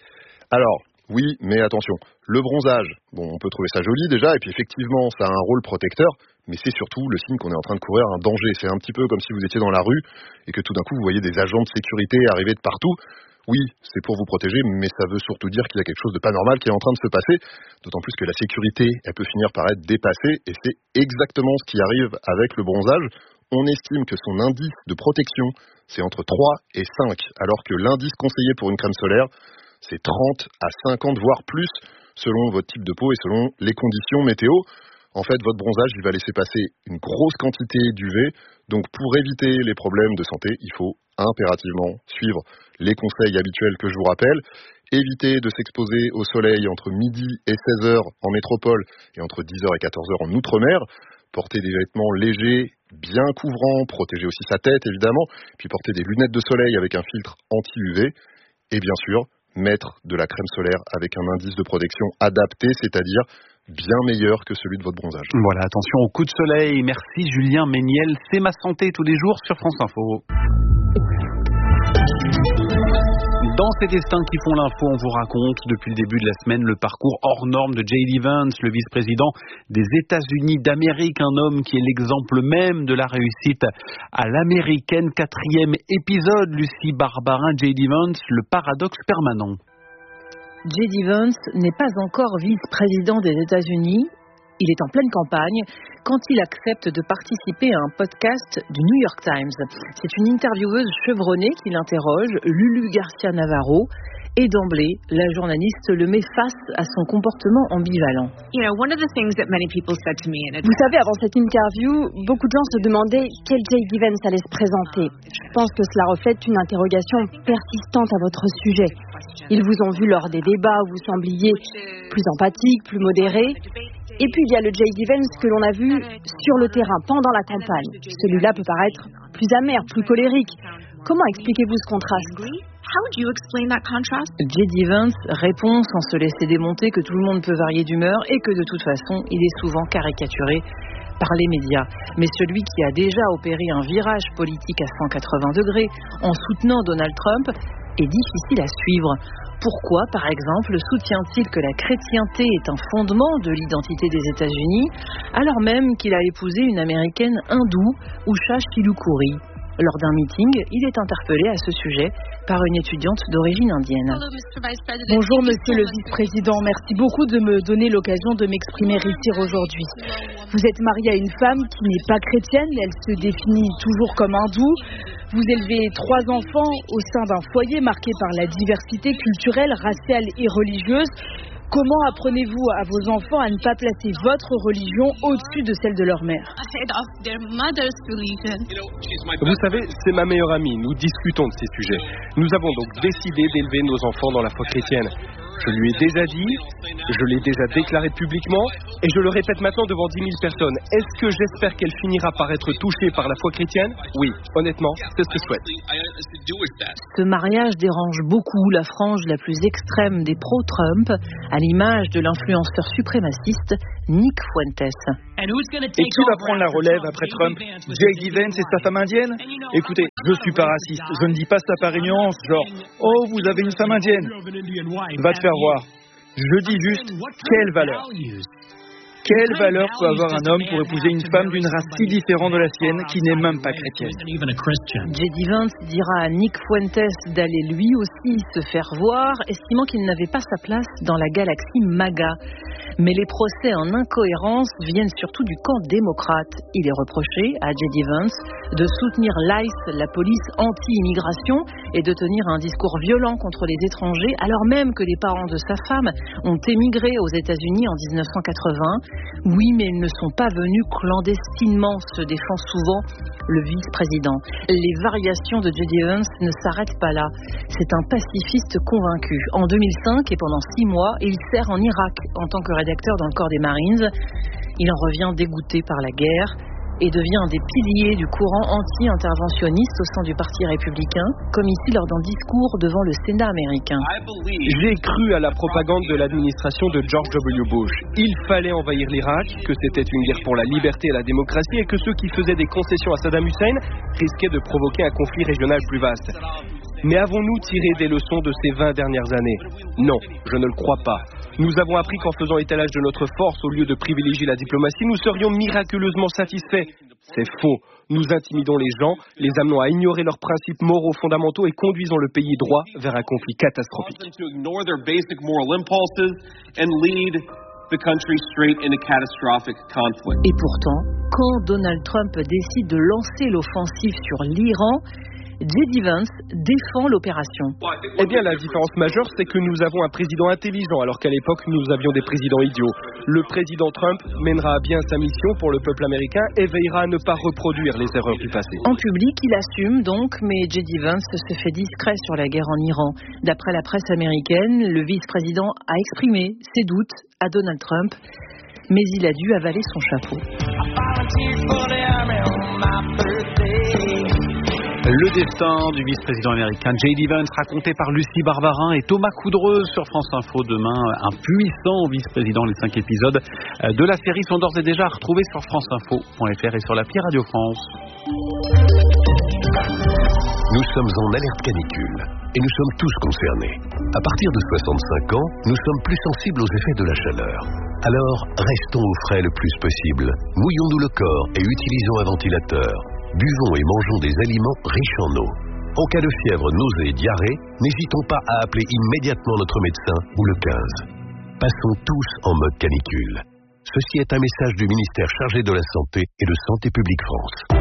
Alors, oui, mais attention, le bronzage, on peut trouver ça joli déjà, et puis effectivement, ça a un rôle protecteur, mais c'est surtout le signe qu'on est en train de courir un danger. C'est un petit peu comme si vous étiez dans la rue et que tout d'un coup, vous voyez des agents de sécurité arriver de partout. Oui, c'est pour vous protéger, mais ça veut surtout dire qu'il y a quelque chose de pas normal qui est en train de se passer, d'autant plus que la sécurité, elle peut finir par être dépassée, et c'est exactement ce qui arrive avec le bronzage. On estime que son indice de protection, c'est entre 3 et 5, alors que l'indice conseillé pour une crème solaire, c'est 30 à 50, voire plus, selon votre type de peau et selon les conditions météo. En fait, votre bronzage, il va laisser passer une grosse quantité d'UV. Donc, pour éviter les problèmes de santé, il faut impérativement suivre les conseils habituels que je vous rappelle. Éviter de s'exposer au soleil entre midi et 16h en métropole et entre 10h et 14h en outre-mer. Porter des vêtements légers, bien couvrants, protéger aussi sa tête évidemment. Puis porter des lunettes de soleil avec un filtre anti-UV. Et bien sûr, mettre de la crème solaire avec un indice de protection adapté, c'est-à-dire bien meilleur que celui de votre bronzage. Voilà, attention aux coups de soleil. Merci Julien Méniel. C'est ma santé tous les jours sur France Info. Dans ces destins qui font l'info, on vous raconte depuis le début de la semaine le parcours hors norme de J.D. Vance, le vice-président des États-Unis d'Amérique, un homme qui est l'exemple même de la réussite à l'américaine. 4e épisode, Lucie Barbarin, J.D. Vance, le paradoxe permanent. J.D. Vance n'est pas encore vice-président des États-Unis. Il est en pleine campagne quand il accepte de participer à un podcast du New York Times. C'est une intervieweuse chevronnée qui l'interroge, Lulu Garcia-Navarro, et d'emblée, la journaliste le met face à son comportement ambivalent. Vous savez, avant cette interview, beaucoup de gens se demandaient quel J.D. Vance allait se présenter. Je pense que cela reflète une interrogation persistante à votre sujet. Ils vous ont vu lors des débats où vous sembliez plus empathique, plus modéré. Et puis il y a le J.D. Vance que l'on a vu sur le terrain pendant la campagne. Celui-là peut paraître plus amer, plus colérique. Comment expliquez-vous ce contraste ? J.D. Vance répond sans se laisser démonter que tout le monde peut varier d'humeur et que de toute façon, il est souvent caricaturé par les médias. Mais celui qui a déjà opéré un virage politique à 180 degrés en soutenant Donald Trump est difficile à suivre. Pourquoi, par exemple, soutient-il que la chrétienté est un fondement de l'identité des États-Unis, alors même qu'il a épousé une américaine hindoue, Usha Shilukuri ? Lors d'un meeting, il est interpellé à ce sujet par une étudiante d'origine indienne. Bonjour Monsieur le Vice-président, merci beaucoup de me donner l'occasion de m'exprimer ici aujourd'hui. Vous êtes marié à une femme qui n'est pas chrétienne, elle se définit toujours comme hindoue. Vous élevez 3 enfants au sein d'un foyer marqué par la diversité culturelle, raciale et religieuse. Comment apprenez-vous à vos enfants à ne pas placer votre religion au-dessus de celle de leur mère? Vous savez, c'est ma meilleure amie. Nous discutons de ces sujets. Nous avons donc décidé d'élever nos enfants dans la foi chrétienne. Je lui ai déjà dit, je l'ai déjà déclaré publiquement et je le répète maintenant devant 10 000 personnes. Est-ce que j'espère qu'elle finira par être touchée par la foi chrétienne? Oui, honnêtement, c'est ce que je souhaite. Ce mariage dérange beaucoup la frange la plus extrême des pro-Trump, à l'image de l'influenceur suprémaciste Nick Fuentes. Et qui va prendre la relève après Trump? J.D. Vance et sa femme indienne? Écoutez, je suis pas raciste, je ne dis pas ça par ignorance, genre « Oh, vous avez une femme indienne !» Va te faire voir. Je dis juste, quelle valeur? Quelle valeur peut avoir un homme pour épouser une femme d'une race si différente de la sienne qui n'est même pas chrétienne? J.D. Vance dira à Nick Fuentes d'aller lui aussi se faire voir, estimant qu'il n'avait pas sa place dans la galaxie MAGA. Mais les procès en incohérence viennent surtout du camp démocrate. Il est reproché à J.D. Vance de soutenir l'ICE, la police anti-immigration, et de tenir un discours violent contre les étrangers, alors même que les parents de sa femme ont émigré aux États-Unis en 1980. Oui, mais ils ne sont pas venus clandestinement, se défend souvent le vice-président. Les variations de J.D. Vance ne s'arrêtent pas là. C'est un pacifiste convaincu. En 2005 et pendant 6 mois, il sert en Irak en tant que rédacteur dans le corps des Marines. Il en revient dégoûté par la guerre et devient un des piliers du courant anti-interventionniste au sein du Parti républicain, comme ici lors d'un discours devant le Sénat américain. J'ai cru à la propagande de l'administration de George W. Bush. Il fallait envahir l'Irak, que c'était une guerre pour la liberté et la démocratie et que ceux qui faisaient des concessions à Saddam Hussein risquaient de provoquer un conflit régional plus vaste. Mais avons-nous tiré des leçons de ces 20 dernières années? Non, je ne le crois pas. Nous avons appris qu'en faisant étalage de notre force au lieu de privilégier la diplomatie, nous serions miraculeusement satisfaits. C'est faux. Nous intimidons les gens, les amenons à ignorer leurs principes moraux fondamentaux et conduisons le pays droit vers un conflit catastrophique. Et pourtant, quand Donald Trump décide de lancer l'offensive sur l'Iran, J.D. Vance défend l'opération. Eh bien, la différence majeure, c'est que nous avons un président intelligent, alors qu'à l'époque, nous avions des présidents idiots. Le président Trump mènera à bien sa mission pour le peuple américain et veillera à ne pas reproduire les erreurs du passé. En public, il assume donc, mais J.D. Vance se fait discret sur la guerre en Iran. D'après la presse américaine, le vice-président a exprimé ses doutes à Donald Trump, mais il a dû avaler son chapeau. Le destin du vice-président américain J.D. Vance, raconté par Lucie Barbarin et Thomas Coudreuse sur France Info. Demain, un puissant vice-président. Les 5 épisodes de la série sont d'ores et déjà retrouvés sur franceinfo.fr et sur l'appli Radio France. Nous sommes en alerte canicule et nous sommes tous concernés. À partir de 65 ans, nous sommes plus sensibles aux effets de la chaleur. Alors, restons au frais le plus possible. Mouillons-nous le corps et utilisons un ventilateur. Buvons et mangeons des aliments riches en eau. En cas de fièvre, nausée et diarrhée, n'hésitons pas à appeler immédiatement notre médecin ou le 15. Passons tous en mode canicule. Ceci est un message du ministère chargé de la Santé et de Santé publique France.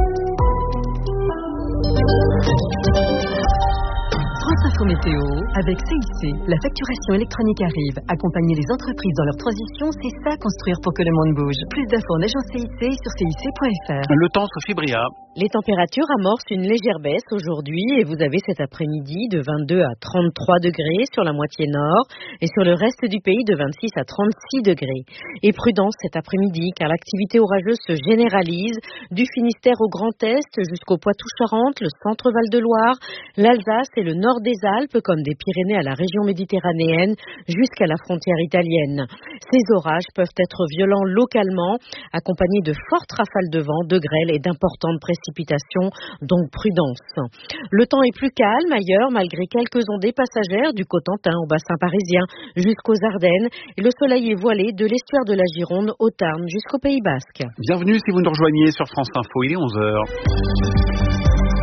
France Info Météo, avec CIC, la facturation électronique arrive. Accompagner les entreprises dans leur transition, c'est ça construire pour que le monde bouge. Plus d'infos en agence CIC sur CIC.fr. Le temps, Sophie Bria. Les températures amorcent une légère baisse aujourd'hui et vous avez cet après-midi de 22 à 33 degrés sur la moitié nord et sur le reste du pays de 26 à 36 degrés. Et prudence cet après-midi car l'activité orageuse se généralise du Finistère au Grand Est jusqu'au Poitou-Charentes, le centre Val-de-Loire, l'Alsace et le nord des Alpes comme des Pyrénées à la région méditerranéenne jusqu'à la frontière italienne. Ces orages peuvent être violents localement, accompagnés de fortes rafales de vent, de grêle et d'importantes précipitations, donc prudence. Le temps est plus calme ailleurs malgré quelques ondées passagères du Cotentin au bassin parisien jusqu'aux Ardennes et le soleil est voilé de l'estuaire de la Gironde au Tarn jusqu'au Pays Basque. Bienvenue si vous nous rejoignez sur France Info, il est 11h.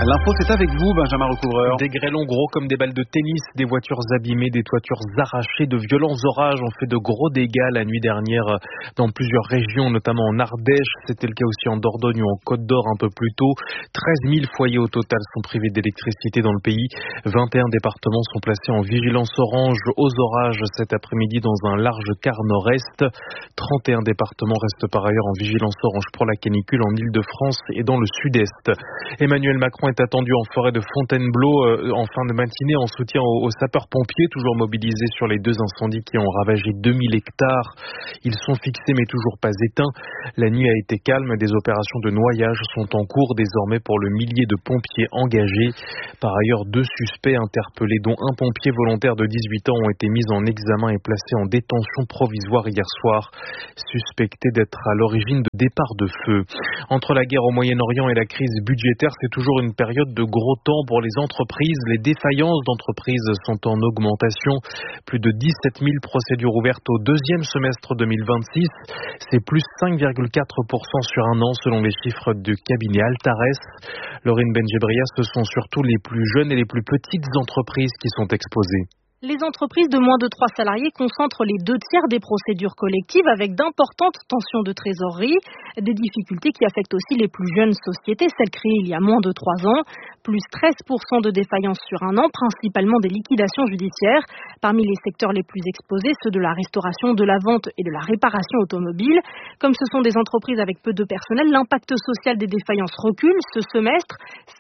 L'info, c'est avec vous, Benjamin Recouvreur. Des grêlons gros comme des balles de tennis, des voitures abîmées, des toitures arrachées, de violents orages ont fait de gros dégâts la nuit dernière dans plusieurs régions, notamment en Ardèche. C'était le cas aussi en Dordogne ou en Côte d'Or un peu plus tôt. 13 000 foyers au total sont privés d'électricité dans le pays. 21 départements sont placés en vigilance orange aux orages cet après-midi dans un large quart nord-est. 31 départements restent par ailleurs en vigilance orange pour la canicule en Île-de-France et dans le sud-est. Emmanuel Macron est attendu en forêt de Fontainebleau en fin de matinée en soutien aux sapeurs-pompiers, toujours mobilisés sur les 2 incendies qui ont ravagé 2000 hectares. Ils sont fixés mais toujours pas éteints. La nuit a été calme, des opérations de noyage sont en cours désormais pour le millier de pompiers engagés. Par ailleurs, 2 suspects interpellés, dont un pompier volontaire de 18 ans, ont été mis en examen et placés en détention provisoire hier soir, suspectés d'être à l'origine de départs de feu. Entre la guerre au Moyen-Orient et la crise budgétaire, c'est toujours une période de gros temps pour les entreprises. Les défaillances d'entreprises sont en augmentation. Plus de 17 000 procédures ouvertes au 2e semestre 2026. C'est plus 5,4% sur un an selon les chiffres du cabinet Altares. Laurine Benjebria, ce sont surtout les plus jeunes et les plus petites entreprises qui sont exposées. Les entreprises de moins de 3 salariés concentrent les 2 tiers des procédures collectives avec d'importantes tensions de trésorerie, des difficultés qui affectent aussi les plus jeunes sociétés, celles créées il y a moins de 3 ans, plus 13% de défaillances sur un an, principalement des liquidations judiciaires. Parmi les secteurs les plus exposés, ceux de la restauration, de la vente et de la réparation automobile. Comme ce sont des entreprises avec peu de personnel, l'impact social des défaillances recule. Ce semestre,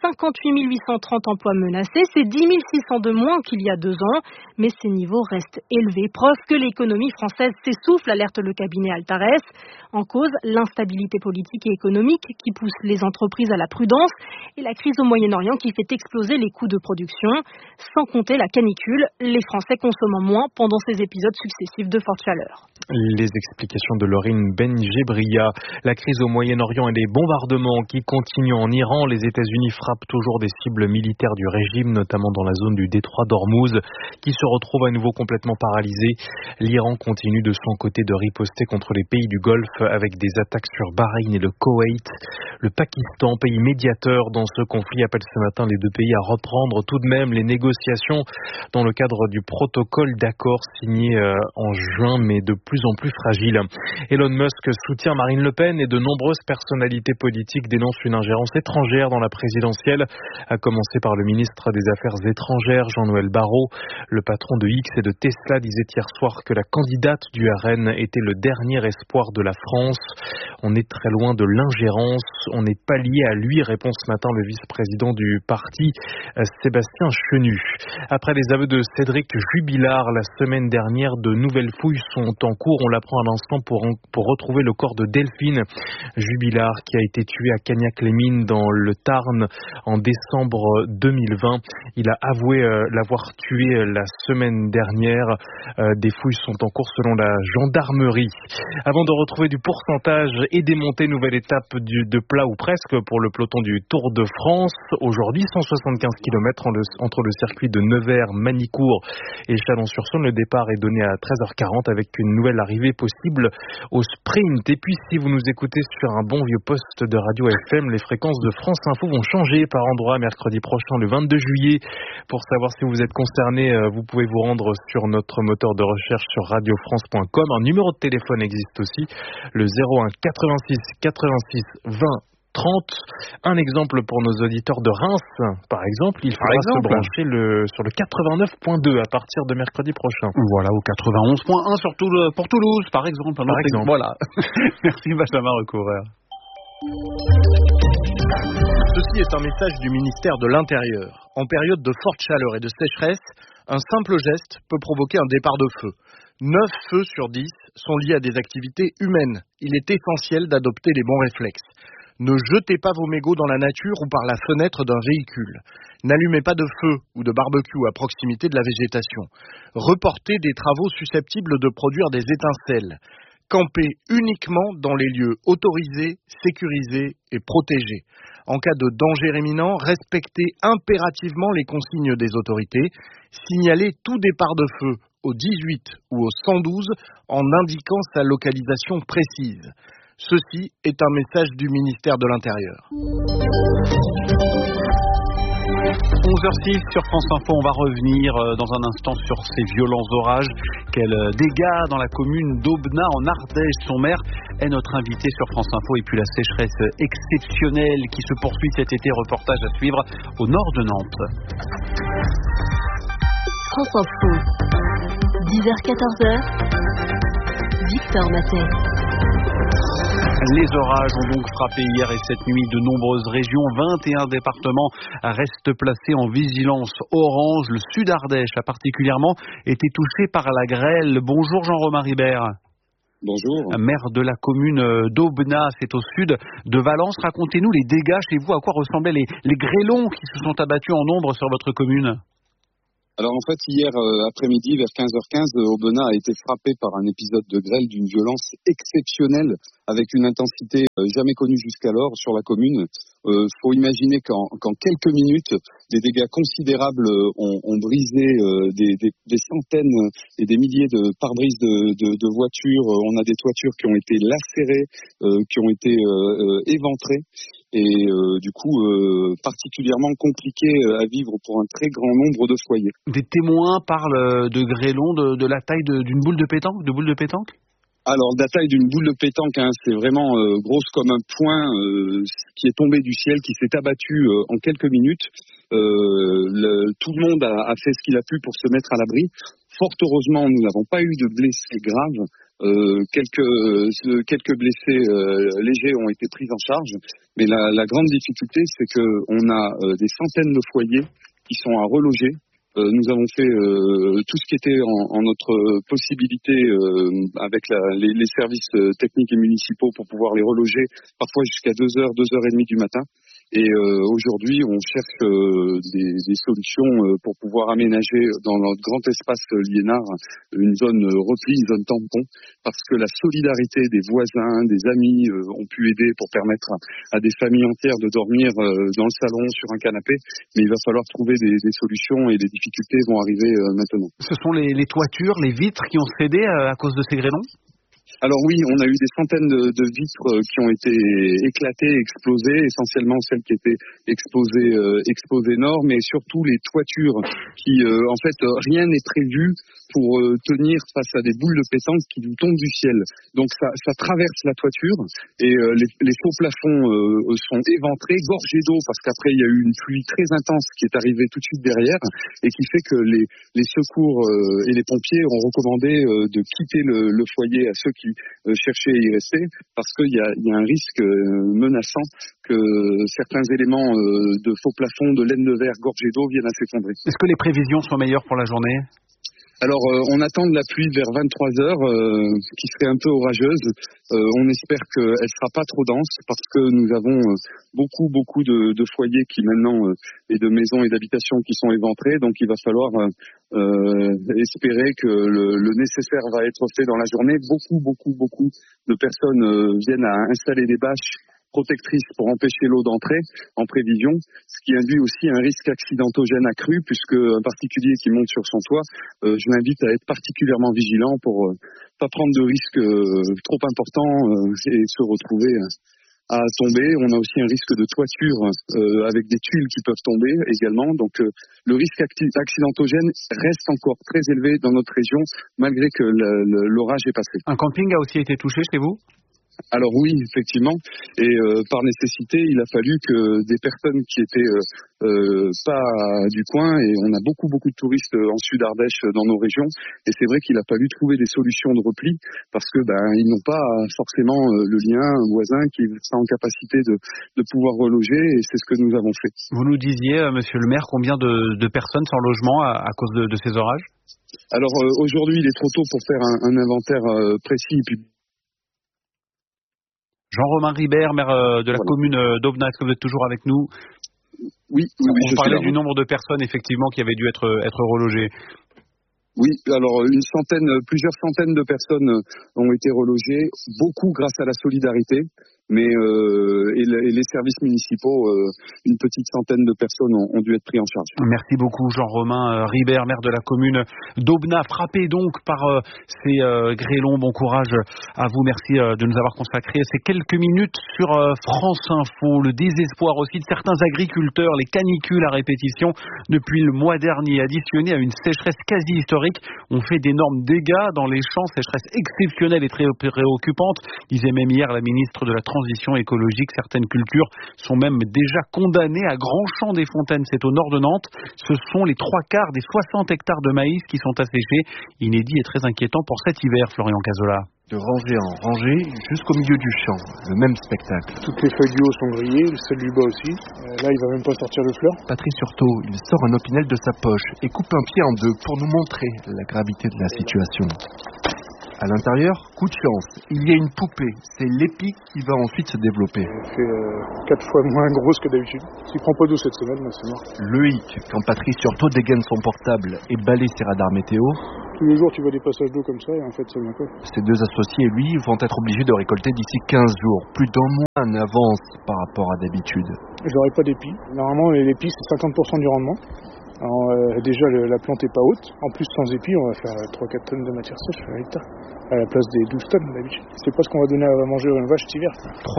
58 830 emplois menacés, c'est 10 600 de moins qu'il y a 2 ans. Mais ces niveaux restent élevés. Preuve que l'économie française s'essouffle, alerte le cabinet Altares. En cause, l'instabilité politique et économique qui pousse les entreprises à la prudence et la crise au Moyen-Orient qui fait exploser les coûts de production. Sans compter la canicule, les Français consommant moins pendant ces épisodes successifs de forte chaleur. Les explications de Laurine Benjebria. La crise au Moyen-Orient et les bombardements qui continuent en Iran. Les États-Unis frappent toujours des cibles militaires du régime, notamment dans la zone du détroit d'Ormuz, qui se retrouve à nouveau complètement paralysé. L'Iran continue de son côté de riposter contre les pays du Golfe avec des attaques sur Bahreïn et le Koweït. Le Pakistan, pays médiateur dans ce conflit, appelle ce matin les 2 pays à reprendre tout de même les négociations dans le cadre du protocole d'accord signé en juin, mais de plus en plus fragile. Elon Musk soutient Marine Le Pen et de nombreuses personnalités politiques dénoncent une ingérence étrangère dans la présidentielle, à commencer par le ministre des Affaires étrangères, Jean-Noël Barrot. Le patron de X et de Tesla disait hier soir que la candidate du RN était le dernier espoir de la France. On est très loin de l'ingérence, on n'est pas lié à lui, répond ce matin le vice-président du parti, Sébastien Chenu. Après les aveux de Cédric Jubilard la semaine dernière, de nouvelles fouilles sont en cours. On l'apprend à l'instant pour retrouver le corps de Delphine Jubilard qui a été tué à Cagnac-les-Mines dans le Tarn en décembre 2020. Il a avoué l'avoir tué la semaine dernière. Des fouilles sont en cours selon la gendarmerie. Avant de retrouver du pourcentage et démonter une nouvelle étape de plat ou presque pour le peloton du Tour de France. Aujourd'hui, 175 km entre le circuit de Nevers, Manicourt et Chalon-sur-Saône. Le départ est donné à 13h40 avec une nouvelle arrivée possible au sprint. Et puis, si vous nous écoutez sur un bon vieux poste de radio FM, les fréquences de France Info vont changer par endroit mercredi prochain, le 22 juillet. Pour savoir si vous êtes concerné, vous pouvez vous rendre sur notre moteur de recherche sur radiofrance.com. Un numéro de téléphone existe aussi, le 01 86 86 20 30. Un exemple pour nos auditeurs de Reims, par exemple, il faudra se brancher sur le 89.2 à partir de mercredi prochain. Voilà, au 91.1 pour Toulouse, par exemple. Voilà. Merci Benjamin Recouvreur. Ceci est un message du ministère de l'Intérieur. En période de forte chaleur et de sécheresse, un simple geste peut provoquer un départ de feu. 9 feux sur 10 sont liés à des activités humaines. Il est essentiel d'adopter les bons réflexes. Ne jetez pas vos mégots dans la nature ou par la fenêtre d'un véhicule. N'allumez pas de feu ou de barbecue à proximité de la végétation. Reportez des travaux susceptibles de produire des étincelles. Campez uniquement dans les lieux autorisés, sécurisés et protégés. En cas de danger imminent, respectez impérativement les consignes des autorités. Signalez tout départ de feu au 18 ou au 112 en indiquant sa localisation précise. Ceci est un message du ministère de l'Intérieur. 11h06 sur France Info, on va revenir dans un instant sur ces violents orages. Quels dégâts dans la commune d'Aubenas en Ardèche. Son maire est notre invité sur France Info. Et puis la sécheresse exceptionnelle qui se poursuit cet été. Reportage à suivre au nord de Nantes. France Info, 10h-14h, Victor Matet. Les orages ont donc frappé hier et cette nuit de nombreuses régions. 21 départements restent placés en vigilance orange. Le sud Ardèche a particulièrement été touché par la grêle. Bonjour Jean-Romain Ribert. Bonjour. Maire de la commune d'Aubenas, c'est au sud de Valence. Racontez-nous les dégâts chez vous. À quoi ressemblaient les grêlons qui se sont abattus en nombre sur votre commune ? Alors en fait, hier après-midi, vers 15h15, Aubenas a été frappé par un épisode de grêle d'une violence exceptionnelle, avec une intensité jamais connue jusqu'alors sur la commune. Faut imaginer qu'en quelques minutes, des dégâts considérables ont brisé des centaines et des milliers de pare-brises de voitures. On a des toitures qui ont été lacérées, qui ont été éventrées. Et du coup particulièrement compliqué à vivre pour un très grand nombre de foyers. Des témoins parlent de grêlons de la taille d'une boule de pétanque, Alors la taille d'une boule de pétanque, c'est vraiment grosse comme un poing qui est tombé du ciel, qui s'est abattu en quelques minutes. Tout le monde a fait ce qu'il a pu pour se mettre à l'abri. Fort heureusement, nous n'avons pas eu de blessés graves. Quelques blessés légers ont été pris en charge, mais la grande difficulté, c'est que on a des centaines de foyers qui sont à reloger. Nous avons fait tout ce qui était en notre possibilité avec les services techniques et municipaux pour pouvoir les reloger, parfois jusqu'à 2h, 2h30 du matin. Et aujourd'hui, on cherche des solutions pour pouvoir aménager dans notre grand espace liénard une zone repli, une zone tampon, parce que la solidarité des voisins, des amis ont pu aider pour permettre à des familles entières de dormir dans le salon, sur un canapé. Mais il va falloir trouver des solutions et les difficultés vont arriver maintenant. Ce sont les toitures, les vitres qui ont cédé à cause de ces grêlons ? Alors oui, on a eu des centaines de vitres qui ont été éclatées, explosées, essentiellement celles qui étaient exposées nord, mais surtout les toitures qui, en fait, rien n'est prévu pour tenir face à des boules de pétanque qui nous tombent du ciel. Donc ça traverse la toiture et les faux plafonds sont éventrés, gorgés d'eau, parce qu'après il y a eu une pluie très intense qui est arrivée tout de suite derrière et qui fait que les secours et les pompiers ont recommandé de quitter le foyer à ceux qui cherchaient à y rester, parce qu'il y a un risque menaçant que certains éléments de faux plafonds, de laine de verre gorgés d'eau viennent à s'effondrer. Est-ce que les prévisions sont meilleures pour la journée ? Alors, on attend de la pluie vers 23h, qui serait un peu orageuse. On espère qu'elle sera pas trop dense, parce que nous avons beaucoup de foyers qui maintenant et de maisons et d'habitations qui sont éventrés. Donc, il va falloir espérer que le nécessaire va être fait dans la journée. Beaucoup de personnes viennent à installer des bâches protectrices pour empêcher l'eau d'entrer en prévision, ce qui induit aussi un risque accidentogène accru, puisque un particulier qui monte sur son toit, je l'invite à être particulièrement vigilant pour pas prendre de risques trop importants et se retrouver à tomber. On a aussi un risque de toiture avec des tuiles qui peuvent tomber également. Donc le risque accidentogène reste encore très élevé dans notre région, malgré que l'orage est passé. Un camping a aussi été touché chez vous ? Alors oui, effectivement, et par nécessité, il a fallu que des personnes qui étaient pas du coin, et on a beaucoup de touristes en Sud Ardèche dans nos régions, et c'est vrai qu'il a fallu trouver des solutions de repli, parce que ils n'ont pas forcément le lien, un voisin qui sera en capacité de pouvoir reloger, et c'est ce que nous avons fait. Vous nous disiez, monsieur le maire, combien de personnes sans logement à cause de ces orages ? Alors aujourd'hui, il est trop tôt pour faire un inventaire précis, et puis Jean-Romain Ribert, maire de la commune d'Aubenas, est-ce que vous êtes toujours avec nous ? Oui. On parlait du nombre de personnes effectivement qui avaient dû être relogées. Oui, alors plusieurs centaines de personnes ont été relogées, beaucoup grâce à la solidarité. mais et les services municipaux, une petite centaine de personnes ont dû être pris en charge. Merci beaucoup Jean-Romain Ribert, maire de la commune d'Aubenas, frappé donc par ces grêlons. Bon courage à vous, merci de nous avoir consacré ces quelques minutes sur France Info. Le désespoir aussi de certains agriculteurs, les canicules à répétition depuis le mois dernier, additionnées à une sécheresse quasi historique, ont fait d'énormes dégâts dans les champs, sécheresse exceptionnelle et très préoccupante, disait même hier la ministre de la Transition écologique. Certaines cultures sont même déjà condamnées. À Grand-Champ-des-Fontaines, c'est au nord de Nantes, ce sont les 3/4 des 60 hectares de maïs qui sont asséchés. Inédit et très inquiétant pour cet hiver, Florian Cazola. De rangée en rangée jusqu'au milieu du champ, le même spectacle. Toutes les feuilles du haut sont grillées, celles du bas aussi. Là, il va même pas sortir de fleurs. Patrice Surtot, il sort un opinel de sa poche et coupe un pied en deux pour nous montrer la gravité de la situation. À l'intérieur, coup de chance, il y a une poupée. C'est l'épi qui va ensuite se développer. Elle fait 4 fois moins grosse que d'habitude. S'il prend pas d'eau cette semaine, c'est mort. Le hic, quand Patrice Surtot dégaine son portable et balaye ses radars météo. Tous les jours, tu vois des passages d'eau comme ça, et en fait, ça vient pas. Ces deux associés et lui vont être obligés de récolter d'ici 15 jours. Plus d'un mois en avance par rapport à d'habitude. J'aurai pas d'épi. Normalement, l'épi, c'est 50% du rendement. Alors, déjà, la plante est pas haute. En plus, sans épi, on va faire 3-4 tonnes de matière sèche à l'hectare, à la place des 12 tonnes d'habitude. C'est pas ce qu'on va donner à manger à une vache cet hiver.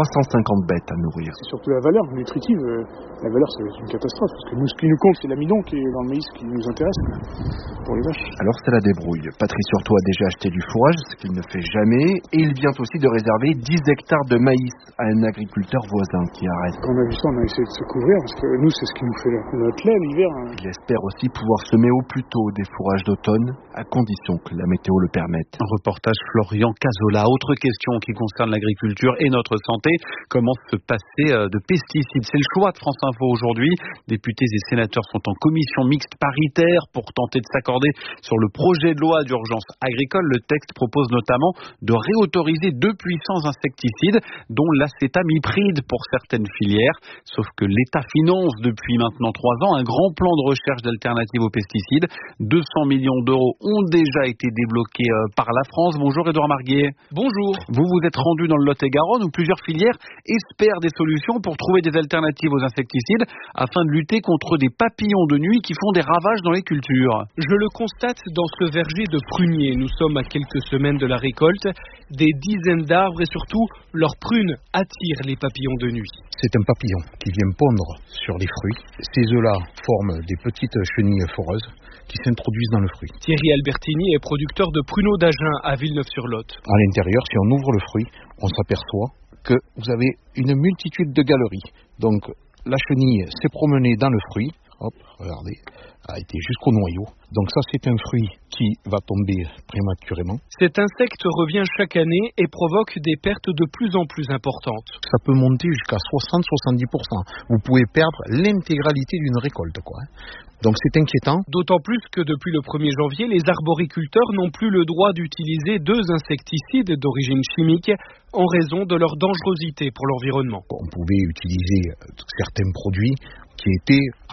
350 bêtes à nourrir. C'est surtout la valeur nutritive. La valeur, c'est une catastrophe. Parce que nous, ce qui nous compte, c'est l'amidon qui est dans le maïs qui nous intéresse pour les vaches. Alors, c'est la débrouille. Patrice Surtot a déjà acheté du fourrage, ce qu'il ne fait jamais. Et il vient aussi de réserver 10 hectares de maïs à un agriculteur voisin qui arrête. Quand on a vu ça, on a essayé de se couvrir. Parce que nous, c'est ce qui nous fait notre lait l'hiver. Il espère aussi pouvoir semer au plus tôt des fourrages d'automne, à condition que la météo le permette. Un reportage Florian Cazola. Autre question qui concerne l'agriculture et notre santé. Comment se passer de pesticides? C'est le choix de France Info aujourd'hui. Députés et sénateurs sont en commission mixte paritaire pour tenter de s'accorder sur le projet de loi d'urgence agricole. Le texte propose notamment de réautoriser 2 puissants insecticides, dont l'acétamipride pour certaines filières. Sauf que l'État finance depuis maintenant 3 ans un grand plan de recherche d'alternatives aux pesticides. 200 millions d'euros ont déjà été débloqués par la France. Bonjour Édouard Marguet. Bonjour. Vous vous êtes rendu dans le Lot-et-Garonne où plusieurs filières espèrent des solutions pour trouver des alternatives aux insecticides afin de lutter contre des papillons de nuit qui font des ravages dans les cultures. Je le constate dans ce verger de pruniers. Nous sommes à quelques semaines de la récolte. Des dizaines d'arbres et surtout leurs prunes attirent les papillons de nuit. C'est un papillon qui vient pondre sur les fruits. Ces œufs-là forment des petites chenilles foreuses qui s'introduisent dans le fruit. Thierry Albertini est producteur de pruneaux d'Agen à Villeneuve-sur-Lot. À l'intérieur, si on ouvre le fruit, on s'aperçoit que vous avez une multitude de galeries. Donc la chenille s'est promenée dans le fruit, hop, regardez, a été jusqu'au noyau. Donc ça, c'est un fruit qui va tomber prématurément. Cet insecte revient chaque année et provoque des pertes de plus en plus importantes. Ça peut monter jusqu'à 60-70%. Vous pouvez perdre l'intégralité d'une récolte, quoi. Donc c'est inquiétant. D'autant plus que depuis le 1er janvier, les arboriculteurs n'ont plus le droit d'utiliser 2 insecticides d'origine chimique en raison de leur dangerosité pour l'environnement. On pouvait utiliser certains produits qui étaient à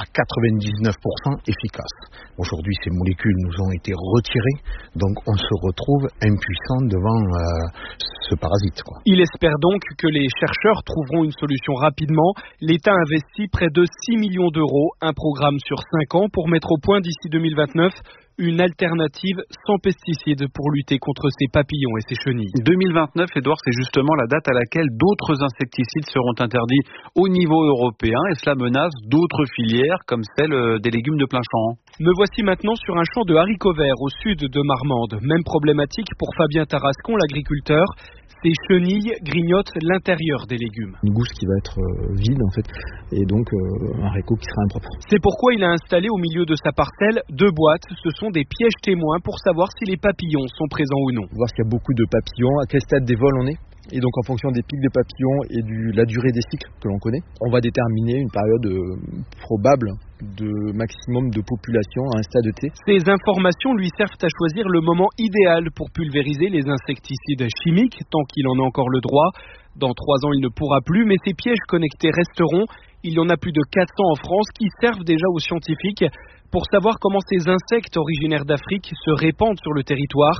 99% efficaces. Aujourd'hui, ces molécules nous ont été retirées, donc on se retrouve impuissant devant ce parasite, quoi. Il espère donc que les chercheurs trouveront une solution rapidement. L'État investit près de 6 millions d'euros, un programme sur 5 ans pour mettre au point d'ici 2029 une alternative sans pesticides pour lutter contre ces papillons et ces chenilles. 2029, Édouard, c'est justement la date à laquelle d'autres insecticides seront interdits au niveau européen et cela menace d'autres filières comme celle des légumes de plein champ. Me voici maintenant sur un champ de haricots verts au sud de Marmande. Même problématique pour Fabien Tarascon, l'agriculteur. Ces chenilles grignotent l'intérieur des légumes. Une gousse qui va être vide en fait, et donc un haricot qui sera impropre. C'est pourquoi il a installé au milieu de sa parcelle 2 boîtes. Ce sont des pièges témoins pour savoir si les papillons sont présents ou non. Voir s'il y a beaucoup de papillons, à quel stade des vols on est. Et donc en fonction des pics de papillons et de la durée des cycles que l'on connaît, on va déterminer une période probable de maximum de population à un stade T. Ces informations lui servent à choisir le moment idéal pour pulvériser les insecticides chimiques, tant qu'il en a encore le droit. Dans 3 ans, il ne pourra plus, mais ces pièges connectés resteront. Il y en a plus de 400 en France qui servent déjà aux scientifiques pour savoir comment ces insectes originaires d'Afrique se répandent sur le territoire.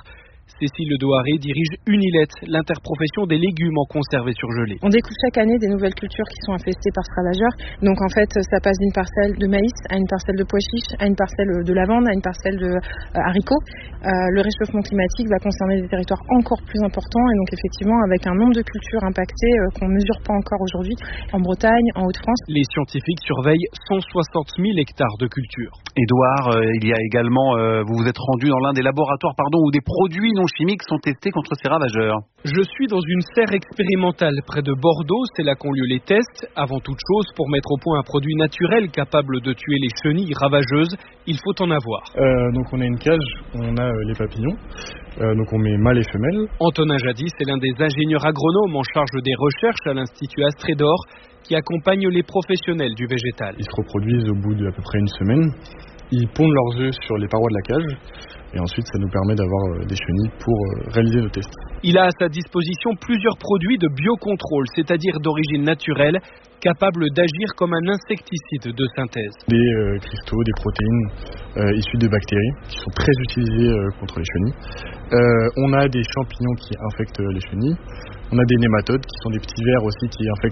Cécile Ledoiré dirige Unilette, l'interprofession des légumes en conserve et surgelés. On découvre chaque année des nouvelles cultures qui sont infestées par ce ravageur. Donc en fait, ça passe d'une parcelle de maïs à une parcelle de pois chiches, à une parcelle de lavande, à une parcelle de haricots. Le réchauffement climatique va concerner des territoires encore plus importants et donc effectivement avec un nombre de cultures impactées qu'on ne mesure pas encore aujourd'hui en Bretagne, en Hauts-de-France. Les scientifiques surveillent 160 000 hectares de culture. Édouard, il y a également, vous vous êtes rendu dans l'un des laboratoires où des produits non chimiques sont testés contre ces ravageurs. Je suis dans une serre expérimentale près de Bordeaux, c'est là qu'ont lieu les tests. Avant toute chose, pour mettre au point un produit naturel capable de tuer les chenilles ravageuses, il faut en avoir. Donc on a une cage, on a les papillons, donc on met mâles et femelles. Antonin Jadis est l'un des ingénieurs agronomes en charge des recherches à l'Institut Astrédor qui accompagne les professionnels du végétal. Ils se reproduisent au bout d'à peu près une semaine. Ils pondent leurs œufs sur les parois de la cage et ensuite ça nous permet d'avoir des chenilles pour réaliser nos tests. Il a à sa disposition plusieurs produits de biocontrôle, c'est-à-dire d'origine naturelle, capables d'agir comme un insecticide de synthèse. Des cristaux, des protéines issues de bactéries qui sont très utilisées contre les chenilles. On a des champignons qui infectent les chenilles. On a des nématodes qui sont des petits vers aussi qui infectent